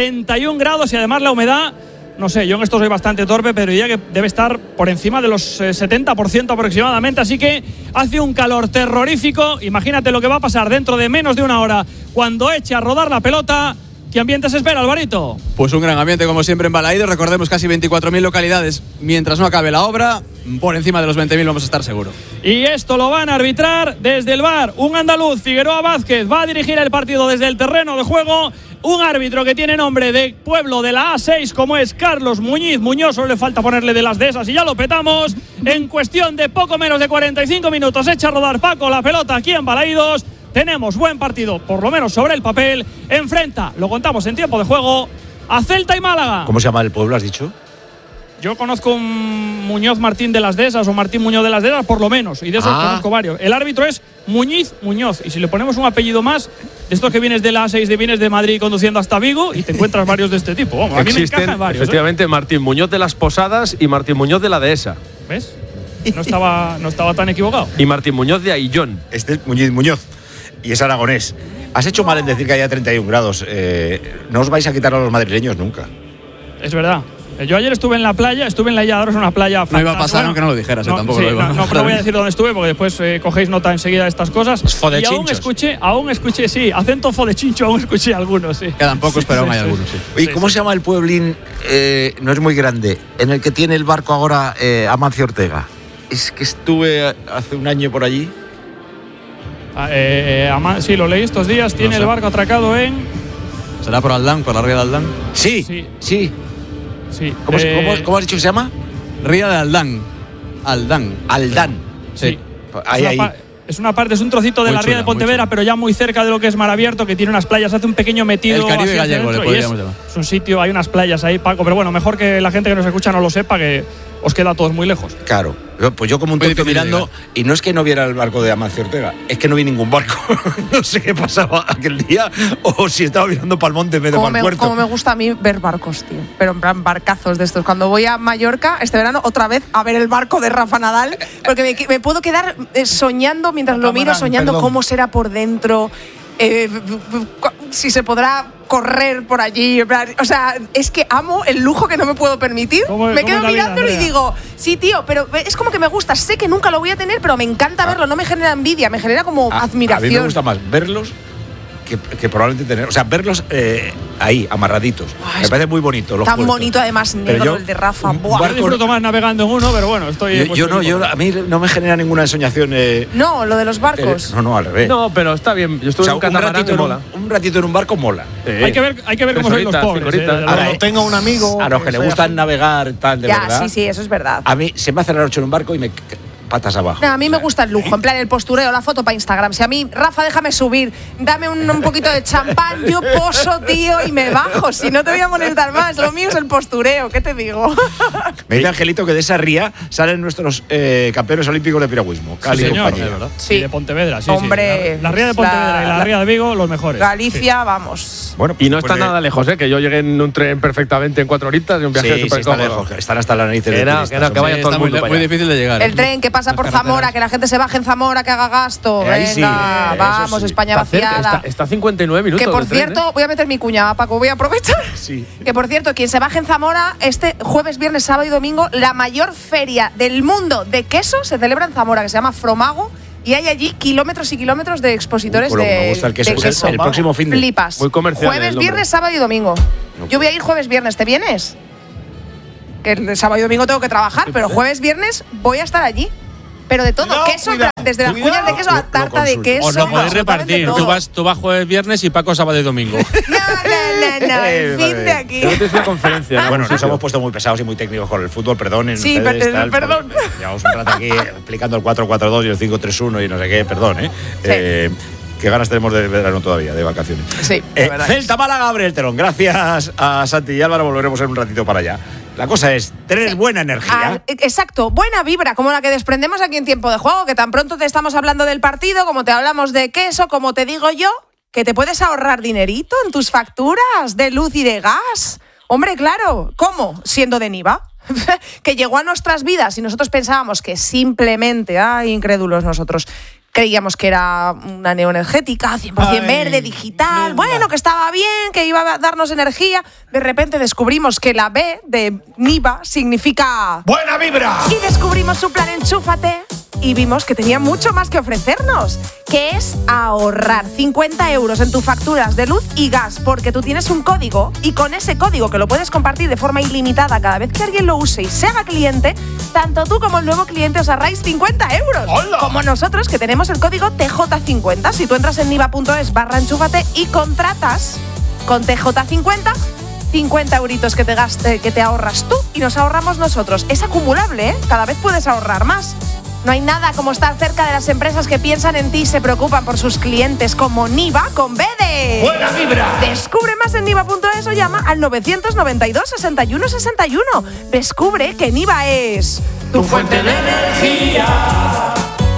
31 grados y además la humedad, no sé, yo en esto soy bastante torpe, pero diría que debe estar por encima de los 70% aproximadamente, así que hace un calor terrorífico. Imagínate lo que va a pasar dentro de menos de una hora cuando eche a rodar la pelota. ¿Qué ambiente se espera, Alvarito? Pues un gran ambiente, como siempre, en Balaídos. Recordemos, casi 24.000 localidades. Mientras no acabe la obra, por encima de los 20.000 vamos a estar seguros. Y esto lo van a arbitrar desde el VAR un andaluz, Figueroa Vázquez. Va a dirigir el partido desde el terreno de juego un árbitro que tiene nombre de pueblo de la A6 como es Carlos Muñoz, solo le falta ponerle de las de esas y ya lo petamos. En cuestión de poco menos de 45 minutos echa a rodar Paco la pelota aquí en Balaídos. Tenemos buen partido, por lo menos sobre el papel. Enfrenta, lo contamos en tiempo de juego, a Celta y Málaga. ¿Cómo se llama el pueblo, has dicho? Yo conozco un Muñoz Martín de las Dehesas o Martín Muñoz de las Dehesas, por lo menos, y de esos conozco varios. El árbitro es Muñoz, y si le ponemos un apellido más, de estos que vienes de la A6, vienes de Madrid conduciendo hasta Vigo y te encuentras varios de este tipo. Vamos, a mí me encajan varios. Efectivamente, Martín Muñoz de las Posadas y Martín Muñoz de la Dehesa. ¿Ves? No estaba tan equivocado. Y Martín Muñoz de Aillón. Este es Muñoz. Y es aragonés. Has hecho mal en decir que haya 31 grados. No os vais a quitar a los madrileños nunca. Es verdad. Yo ayer estuve en la playa, estuve en la Illa de Oro, es una playa fantástica. No iba a pasar aunque no lo dijeras, tampoco sí, lo iba. No voy a decir dónde estuve porque después cogéis nota enseguida de estas cosas. Y aún escuché, sí, acento fodechincho, aún escuché algunos, sí. Quedan pocos, pero aún hay algunos, sí. ¿Y cómo se llama el pueblín? No es muy grande, en el que tiene el barco ahora Amancio Ortega. Es que estuve hace un año por allí. Sí, lo leí estos días. Tiene el barco atracado en. ¿Será por Aldán, por la ría de Aldán? Sí. ¿Cómo has dicho que se llama? Ría de Aldán. Aldán. Sí. Ahí. Es una parte, es un trocito de la ría de Pontevedra, pero ya muy cerca de lo que es Mar Abierto, que tiene unas playas, hace un pequeño metido. El Caribe gallego, le podríamos llamar. Es un sitio, hay unas playas ahí, Paco, pero bueno, mejor que la gente que nos escucha no lo sepa, que os queda a todos muy lejos. Claro. Pues yo como un tonto mirando, y no es que no viera el barco de Amancio Ortega, es que no vi ningún barco. No sé qué pasaba aquel día, o si estaba mirando para el monte en vez de para el puerto. Como me gusta a mí ver barcos, tío. Pero en plan barcazos de estos. Cuando voy a Mallorca este verano, otra vez a ver el barco de Rafa Nadal, porque me puedo quedar soñando mientras lo miro, soñando cómo será por dentro, si se podrá correr por allí. O sea, es que amo el lujo que no me puedo permitir. Me quedo mirándolo y digo, sí, tío, pero es como que me gusta. Sé que nunca lo voy a tener, pero me encanta verlo. No me genera envidia, me genera como admiración. A mí me gusta más verlos que probablemente tener. O sea, verlos ahí, amarraditos. Me parece muy bonito. Los tan puertos. bonito, además, negro el de Rafa. Yo disfruto más navegando en uno, pero bueno, estoy. A mí no me genera ninguna ensoñación. No, lo de los barcos. No, al revés. No, pero está bien. Yo estuve en un catamarán que mola. Un ratito en un barco mola. Hay que ver cómo son los pobres. Ahora tengo un amigo. A los que le gustan navegar, tal, de verdad. Sí, eso es verdad. A mí se me hace la noche en un barco y me patas abajo. No, a mí me gusta el lujo, en plan el postureo, la foto para Instagram. Si a mí, Rafa, déjame subir, dame un poquito de champán, yo poso, tío, y me bajo. Si no te voy a molestar más, lo mío es el postureo, ¿qué te digo? Me dice Angelito que de esa ría salen nuestros campeones olímpicos de piragüismo. Cali, compañero. Sí, de Pontevedra, sí. Hombre, sí. La ría de Pontevedra y la ría de Vigo, los mejores. Galicia, vamos. Bueno, y no está nada lejos, que yo llegué en un tren perfectamente en 4 horitas y un viaje súper cómodo. Están hasta la nariz de que vaya todo el mundo para allá. Muy difícil de llegar. El tren que pasa por Zamora, que la gente se baje en Zamora, que haga gasto. Venga, vamos, España vaciada. Está 59 minutos. Que por cierto, voy a meter mi cuñada, Paco, voy a aprovechar. Sí. Que por cierto, quien se baje en Zamora, este jueves, viernes, sábado y domingo, la mayor feria del mundo de queso se celebra en Zamora, que se llama Fromago. Y hay allí kilómetros y kilómetros de expositores de queso. El próximo fin de. Flipas. Muy comercial. Jueves, viernes, sábado y domingo. Yo voy a ir jueves, viernes. ¿Te vienes? Que el sábado y domingo tengo que trabajar, pero jueves, viernes voy a estar allí. Pero de todo, queso, desde las cuñas de queso a tarta de queso. Os lo podéis repartir. Tú vas jueves, viernes y Paco sábado y domingo. No, el fin de aquí. Creo que es una conferencia. Bueno, nos hemos puesto muy pesados y muy técnicos con el fútbol, perdonen. Sí, perdón. Llevamos un rato aquí explicando el 4-4-2 y el 5-3-1 y no sé qué, perdón, Qué ganas tenemos de verano todavía, de vacaciones. Sí. Celta Málaga abre el telón. Gracias a Santi y Álvaro, volveremos en un ratito para allá. La cosa es tener buena energía. Exacto, buena vibra, como la que desprendemos aquí en Tiempo de Juego, que tan pronto te estamos hablando del partido, como te hablamos de queso, como te digo yo, que te puedes ahorrar dinerito en tus facturas de luz y de gas. Hombre, claro, ¿cómo? Siendo de Niva. Que llegó a nuestras vidas y nosotros pensábamos que simplemente, incrédulos nosotros, creíamos que era una neoenergética, 100% verde, digital, bueno, que estaba bien, que iba a darnos energía. De repente descubrimos que la B de Niva significa ¡buena vibra! Y descubrimos su plan Enchúfate y vimos que tenía mucho más que ofrecernos, que es ahorrar 50 euros en tus facturas de luz y gas, porque tú tienes un código y con ese código, que lo puedes compartir de forma ilimitada cada vez que alguien lo use y se haga cliente, tanto tú como el nuevo cliente os ahorráis 50 euros. ¡Hola! Como nosotros, que tenemos el código TJ50. Si tú entras en niva.es/enchúfate y contratas Con TJ50, 50 euritos que te ahorras tú y nos ahorramos nosotros. Es acumulable, ¿eh? Cada vez puedes ahorrar más. No hay nada como estar cerca de las empresas que piensan en ti y se preocupan por sus clientes, como Niva con B de ¡Buena Vibra! Descubre más en niva.es o llama al 992 61 61. Descubre que Niva es tu fuente de energía.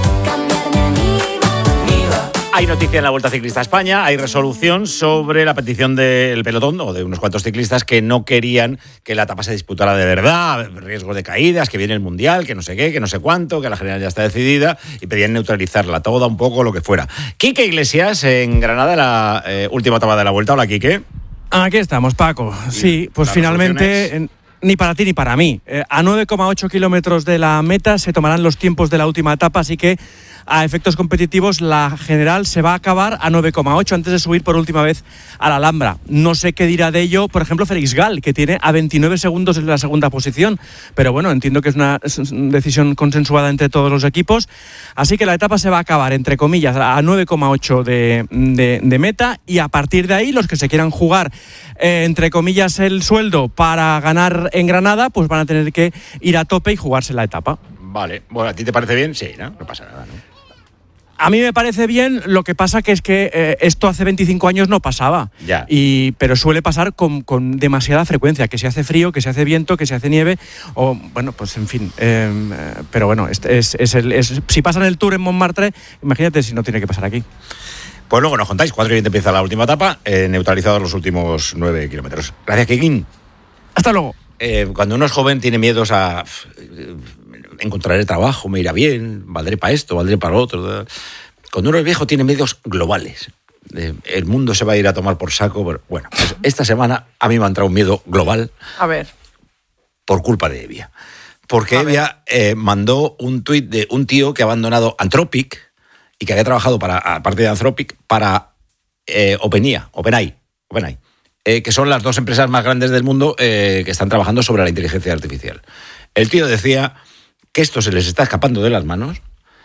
Hay noticia en la Vuelta Ciclista a España, hay resolución sobre la petición del pelotón o de unos cuantos ciclistas que no querían que la etapa se disputara de verdad, riesgo de caídas, que viene el Mundial, que no sé qué, que no sé cuánto, que la general ya está decidida y pedían neutralizarla toda un poco, lo que fuera. Quique Iglesias en Granada, la última etapa de la Vuelta. Hola, Quique. Aquí estamos, Paco. Sí, pues finalmente... Ni para ti ni para mí. A 9,8 kilómetros de la meta se tomarán los tiempos de la última etapa, así que a efectos competitivos la general se va a acabar a 9,8 antes de subir por última vez a la Alhambra. No sé qué dirá de ello, por ejemplo, Félix Gal, que tiene a 29 segundos en la segunda posición, pero bueno, entiendo que es una decisión consensuada entre todos los equipos, así que la etapa se va a acabar, entre comillas, a 9,8 de meta, y a partir de ahí los que se quieran jugar, entre comillas, el sueldo para ganar en Granada, pues van a tener que ir a tope y jugarse la etapa. Vale, bueno, ¿a ti te parece bien? Sí, ¿no? No pasa nada, ¿no? A mí me parece bien, lo que pasa que es que esto hace 25 años no pasaba, ya. Pero suele pasar con demasiada frecuencia, que se hace frío, que se hace viento, que se hace nieve, o bueno, pues en fin, pero bueno, si pasa en el Tour en Montmartre, imagínate si no tiene que pasar aquí. Pues luego nos contáis, 4:20 empieza la última etapa, neutralizados los últimos 9 kilómetros. Gracias, Kikín. Hasta luego. Cuando uno es joven tiene miedos a encontraré trabajo, me irá bien, valdré para esto, valdré para lo otro. Cuando uno es viejo tiene miedos globales. El mundo se va a ir a tomar por saco. Bueno, pues esta semana a mí me ha entrado un miedo global. A ver. Por culpa de Evia. Porque Evia mandó un tuit de un tío que ha abandonado Anthropic y que había trabajado para, aparte de Anthropic, para OpenAI, que son las dos empresas más grandes del mundo que están trabajando sobre la inteligencia artificial. El tío decía que esto se les está escapando de las manos,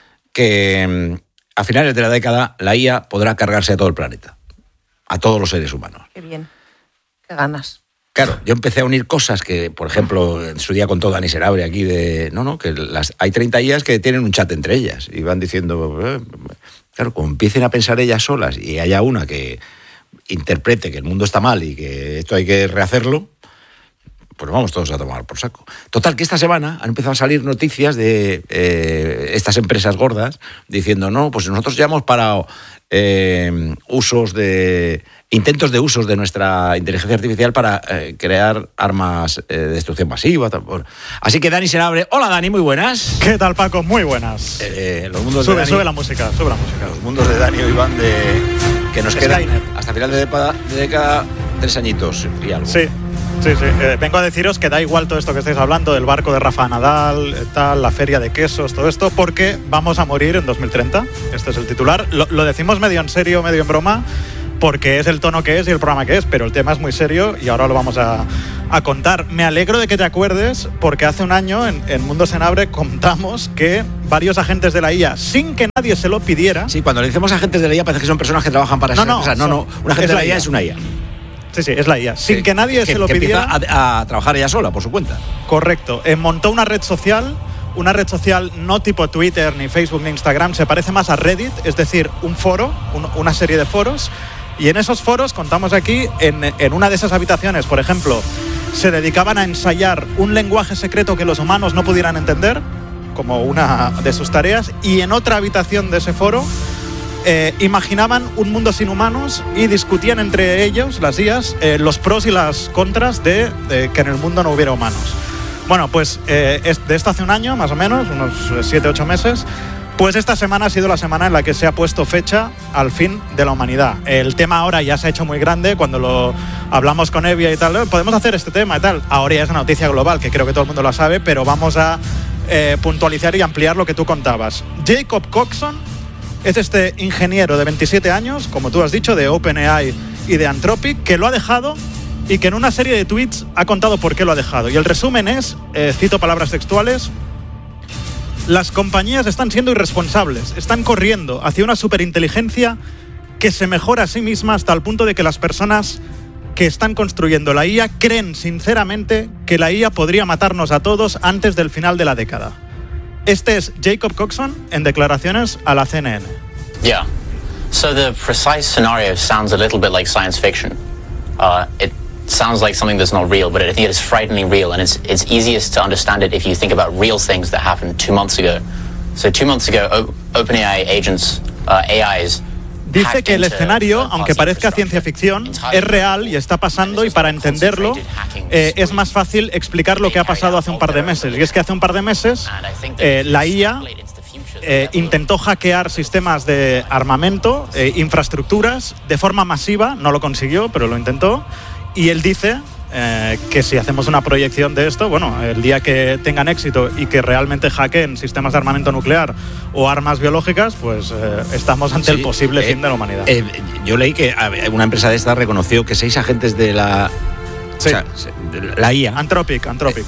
que a finales de la década la IA podrá cargarse a todo el planeta, a todos los seres humanos. Qué bien, qué ganas. Claro, yo empecé a unir cosas que, por ejemplo, en su día contó Dani Senabre aquí que hay 30 IAs que tienen un chat entre ellas y van diciendo, claro, como empiecen a pensar ellas solas y haya una que interprete que el mundo está mal y que esto hay que rehacerlo, pues vamos todos a tomar por saco. Total, que esta semana han empezado a salir noticias de estas empresas gordas diciendo, no, pues nosotros ya hemos parado intentos de usos de nuestra inteligencia artificial para crear armas de destrucción masiva. Así que Dani Senabre. Hola, Dani, muy buenas. ¿Qué tal, Paco? Muy buenas. Los mundos de Dani, sube la música. Los mundos de Dani hoy van que nos quedan hasta final de década 3 añitos y algo. Sí. Vengo a deciros que da igual todo esto que estáis hablando, del barco de Rafa Nadal, la feria de quesos, todo esto, porque vamos a morir en 2030. Este es el titular. Lo decimos medio en serio, medio en broma, porque es el tono que es y el programa que es, pero el tema es muy serio y ahora lo vamos a contar. Me alegro de que te acuerdes, porque hace un año en Mundo Senabre contamos que varios agentes de la IA, sin que nadie se lo pidiera... Sí, cuando le decimos agentes de la IA parece que son personas que trabajan para esas empresas. No, un agente de la IA es una IA. Sí, es la IA. Sin que nadie se lo pidiera. Que empieza a trabajar ella sola, por su cuenta. Correcto. Montó una red social no tipo Twitter, ni Facebook, ni Instagram. Se parece más a Reddit, es decir, un foro, una serie de foros. Y en esos foros, contamos aquí, en una de esas habitaciones, por ejemplo, se dedicaban a ensayar un lenguaje secreto que los humanos no pudieran entender, como una de sus tareas. Y en otra habitación de ese foro... imaginaban un mundo sin humanos y discutían entre ellos, las IAs, los pros y las contras de que en el mundo no hubiera humanos. Bueno, pues de esto hace un año, más o menos, unos 7-8 meses, pues esta semana ha sido la semana en la que se ha puesto fecha al fin de la humanidad. El tema ahora ya se ha hecho muy grande, cuando lo hablamos con Evia y tal, podemos hacer este tema y tal. Ahora ya es una noticia global, que creo que todo el mundo la sabe, pero vamos a puntualizar y ampliar lo que tú contabas. Jacob Coxon es este ingeniero de 27 años, como tú has dicho, de OpenAI y de Anthropic, que lo ha dejado y que en una serie de tweets ha contado por qué lo ha dejado. Y el resumen es, cito palabras textuales, las compañías están siendo irresponsables, están corriendo hacia una superinteligencia que se mejora a sí misma hasta el punto de que las personas que están construyendo la IA creen sinceramente que la IA podría matarnos a todos antes del final de la década. Este es Jacob Coxon en declaraciones a la CNN. Yeah. So the precise scenario sounds a little bit like science fiction. It sounds like something that's not real, but I think it is frighteningly real, and it's easiest to understand it if you think about real things that happened 2 months ago. So 2 months ago, OpenAI agents, AIs. Dice que el escenario, aunque parezca ciencia ficción, es real y está pasando, y para entenderlo es más fácil explicar lo que ha pasado hace un par de meses. Y es que hace un par de meses la IA intentó hackear sistemas de armamento, infraestructuras, de forma masiva. No lo consiguió, pero lo intentó. Y él dice que si hacemos una proyección de esto, bueno, el día que tengan éxito y que realmente hackeen sistemas de armamento nuclear o armas biológicas, pues estamos ante el posible fin de la humanidad. Yo leí que una empresa de estas reconoció que 6 agentes de la... Sí. O sea, de la IA... Anthropic.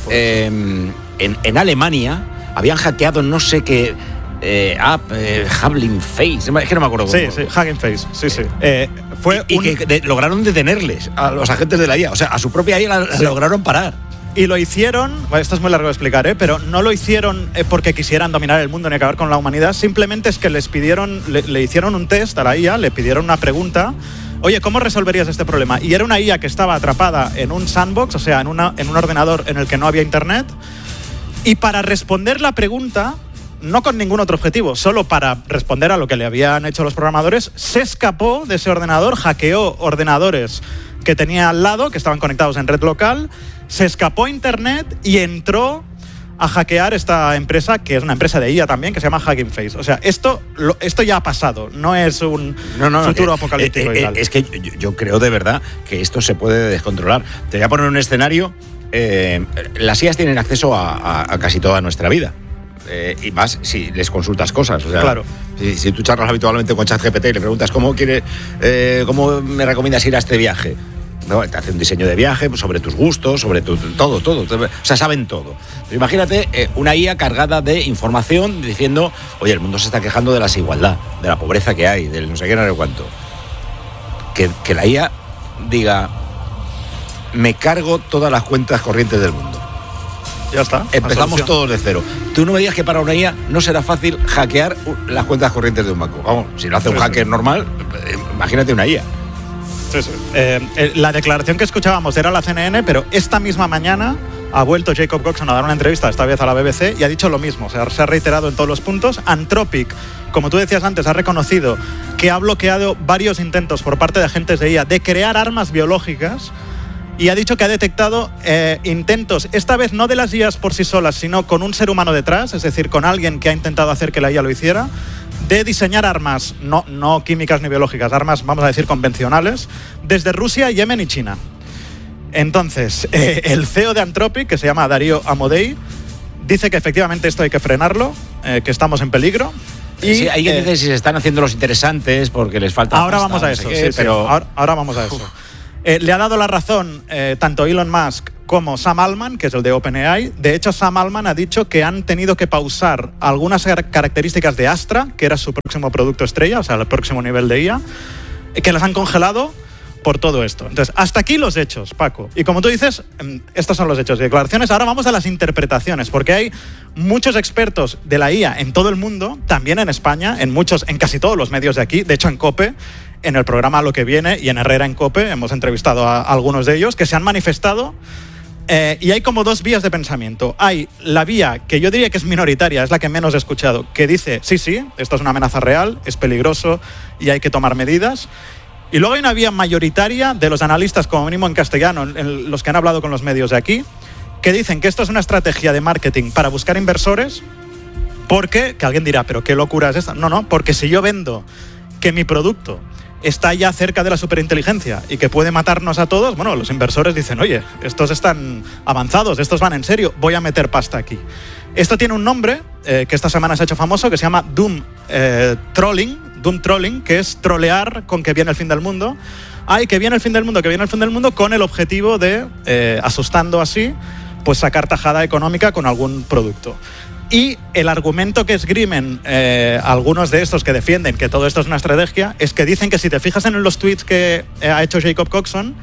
En Alemania habían hackeado no sé qué... Hugging Face, es que no me acuerdo cómo. Sí, Hugging Face, sí. Que lograron detenerles a los agentes de la IA, o sea, a su propia IA la lograron parar. Y lo hicieron, bueno, esto es muy largo de explicar, pero no lo hicieron porque quisieran dominar el mundo ni acabar con la humanidad, simplemente es que les pidieron, le hicieron un test a la IA, le pidieron una pregunta. Oye, ¿cómo resolverías este problema? Y era una IA que estaba atrapada en un sandbox, o sea, en un ordenador en el que no había internet, y para responder la pregunta, no con ningún otro objetivo, solo para responder a lo que le habían hecho los programadores, se escapó de ese ordenador, hackeó ordenadores que tenía al lado, que estaban conectados en red local, se escapó a internet y entró a hackear esta empresa, que es una empresa de IA también, que se llama Hugging Face. O sea, esto ya ha pasado, no es un futuro apocalíptico y tal. Es que yo creo de verdad que esto se puede descontrolar. Te voy a poner un escenario. Las IAs tienen acceso a casi toda nuestra vida. Y más si les consultas cosas, o sea, claro. Si tú charlas habitualmente con ChatGPT y le preguntas cómo me recomiendas ir a este viaje, no, te hace un diseño de viaje sobre tus gustos, sobre todo, o sea, saben todo. Pero imagínate una IA cargada de información diciendo, oye, el mundo se está quejando de la desigualdad, de la pobreza que hay, del no sé qué, no sé cuánto. Que la IA diga, me cargo todas las cuentas corrientes del mundo. Ya está. Empezamos todos de cero. Tú no me digas que para una IA no será fácil hackear las cuentas corrientes de un banco. Vamos, si lo hace un hacker normal, imagínate una IA. Sí. La declaración que escuchábamos era la CNN, pero esta misma mañana ha vuelto Jacob Coxon a dar una entrevista, esta vez a la BBC, y ha dicho lo mismo. O sea, se ha reiterado en todos los puntos. Anthropic, como tú decías antes, ha reconocido que ha bloqueado varios intentos por parte de agentes de IA de crear armas biológicas. Y ha dicho que ha detectado intentos, esta vez no de las IAs por sí solas, sino con un ser humano detrás, es decir, con alguien que ha intentado hacer que la IA lo hiciera, de diseñar armas, no químicas ni biológicas, armas, vamos a decir, convencionales, desde Rusia, Yemen y China. Entonces, el CEO de Anthropic, que se llama Darío Amodei, dice que efectivamente esto hay que frenarlo, que estamos en peligro. Y sí, hay que decir si se están haciendo los interesantes porque les falta... Ahora vamos a eso, pero ahora vamos a eso. Le ha dado la razón tanto Elon Musk como Sam Altman, que es el de OpenAI. De hecho, Sam Altman ha dicho que han tenido que pausar algunas características de Astra, que era su próximo producto estrella, o sea, el próximo nivel de IA, que las han congelado por todo esto. Entonces, hasta aquí los hechos, Paco. Y como tú dices, estos son los hechos y declaraciones. Ahora vamos a las interpretaciones, porque hay muchos expertos de la IA en todo el mundo, también en España, en casi todos los medios de aquí, de hecho en COPE, en el programa Lo que viene y en Herrera en COPE, hemos entrevistado a algunos de ellos que se han manifestado y hay como 2 vías de pensamiento. Hay la vía que yo diría que es minoritaria, es la que menos he escuchado, que dice, sí, esto es una amenaza real, es peligroso y hay que tomar medidas. Y luego hay una vía mayoritaria de los analistas, como mínimo en castellano, los que han hablado con los medios de aquí, que dicen que esto es una estrategia de marketing para buscar inversores, porque, que alguien dirá, pero qué locura es esta. No, porque si yo vendo que mi producto está ya cerca de la superinteligencia y que puede matarnos a todos, bueno, los inversores dicen, oye, estos están avanzados, estos van en serio, voy a meter pasta aquí. Esto tiene un nombre que esta semana se ha hecho famoso, que se llama Doom Trolling, que es trolear con que viene el fin del mundo. Que viene el fin del mundo, con el objetivo de, asustando así, pues sacar tajada económica con algún producto. Y el argumento que esgrimen algunos de estos que defienden que todo esto es una estrategia es que dicen que si te fijas en los tweets que ha hecho Jacob Coxon,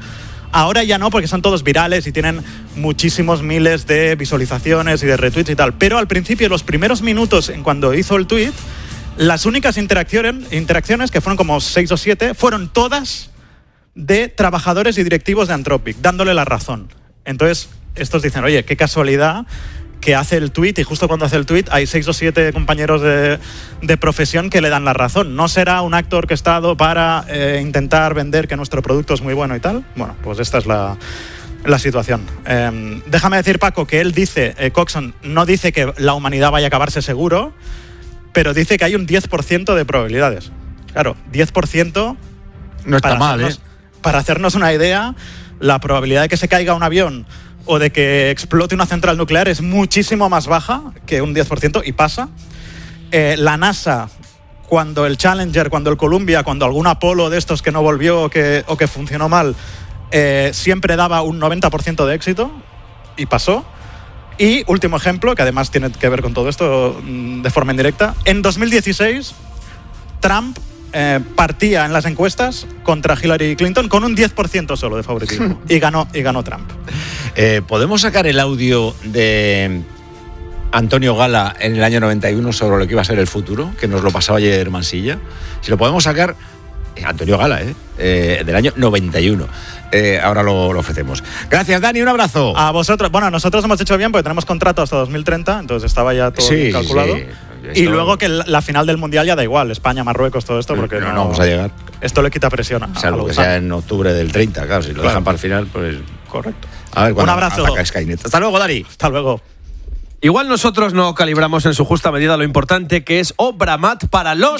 Ahora ya no, porque son todos virales y tienen muchísimos miles de visualizaciones y de retweets y tal. Pero al principio, los primeros minutos, en cuando hizo el tweet, las únicas interacciones, que fueron como 6 o 7, fueron todas de trabajadores y directivos de Anthropic, dándole la razón. Entonces, estos dicen, oye, qué casualidad que hace el tweet, y justo cuando hace el tweet hay 6 o 7 compañeros de profesión que le dan la razón. ¿No será un acto orquestado para intentar vender que nuestro producto es muy bueno y tal? Bueno, pues esta es la situación. Déjame decir, Paco, que él dice, Coxon no dice que la humanidad vaya a acabarse seguro, pero dice que hay un 10% de probabilidades. Claro, 10%... No está mal, Para hacernos una idea, la probabilidad de que se caiga un avión o de que explote una central nuclear es muchísimo más baja que un 10%, y pasa. La NASA, cuando el Challenger, cuando el Columbia, cuando algún Apolo de estos que no volvió o que funcionó mal, siempre daba un 90% de éxito, y pasó. Y último ejemplo, que además tiene que ver con todo esto de forma indirecta, en 2016 Trump partía en las encuestas contra Hillary Clinton con un 10% solo de favoritismo y ganó Trump. ¿Podemos sacar el audio de Antonio Gala en el año 91 sobre lo que iba a ser el futuro, que nos lo pasaba ayer Mansilla? Si lo podemos sacar, Antonio Gala, del año 91. Ahora lo ofrecemos. Gracias, Dani, un abrazo. A vosotros. Bueno, nosotros hemos hecho bien porque tenemos contrato hasta 2030, entonces estaba ya todo bien calculado. Sí. Y luego que la final del Mundial ya da igual, España, Marruecos, todo esto, porque no vamos a llegar. Esto le quita presión a salvo que sea en octubre del 30, claro, si lo dejan para el final, pues... Correcto. A ver, un abrazo. Ataca Skynet. Hasta luego, Dani. Hasta luego. Igual nosotros no calibramos en su justa medida lo importante que es Obramat para los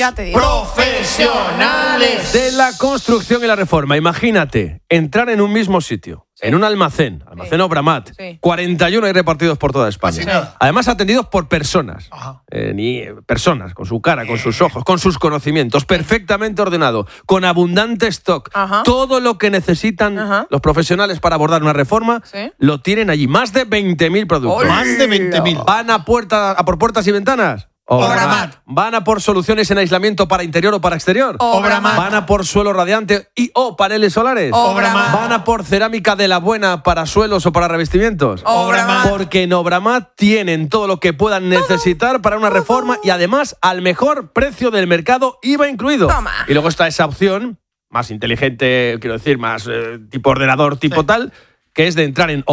profesionales de la construcción y la reforma. Imagínate entrar en un mismo sitio, en un almacén Obramat, 41 hay repartidos por toda España. Además atendidos por personas, personas con su cara, con sus ojos, con sus conocimientos, perfectamente ordenado, con abundante stock. Todo lo que necesitan los profesionales para abordar una reforma lo tienen allí. Más de 20.000 productos. Más de 20.000. ¿Van a por puertas y ventanas? Obramat. ¿Van a por soluciones en aislamiento para interior o para exterior? Obramat. ¿Van a por suelo radiante o paneles solares? Obramat. ¿Van a por cerámica de la buena para suelos o para revestimientos? Obramat. Porque en Obramat tienen todo lo que puedan necesitar para una reforma y además al mejor precio del mercado, IVA incluido. Toma. Y luego está esa opción más inteligente, quiero decir, más tipo ordenador, tipo tal, que es de entrar en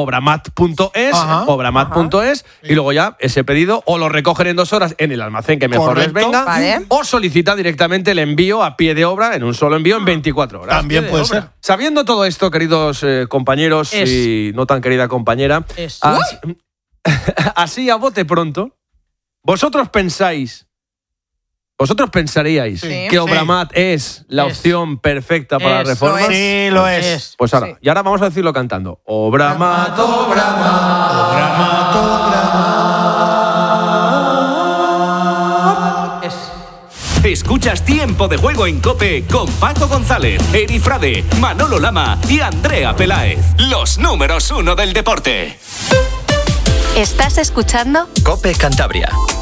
obramat.es, y luego ya ese pedido o lo recogen en 2 horas en el almacén que mejor les venga, o solicita directamente el envío a pie de obra en un solo envío en 24 horas. También puede ser. Sabiendo todo esto, queridos compañeros y no tan querida compañera, así a bote pronto, vosotros pensaríais que Obramat es la opción perfecta para la reforma. Sí, lo es. Pues ahora, y ahora vamos a decirlo cantando. Obramat, Obramat, Obramat, Obramat. Escuchas Tiempo de Juego en COPE con Paco González, Eri Frade, Manolo Lama y Andrea Peláez. Los números 1 del deporte. ¿Estás escuchando? COPE Cantabria.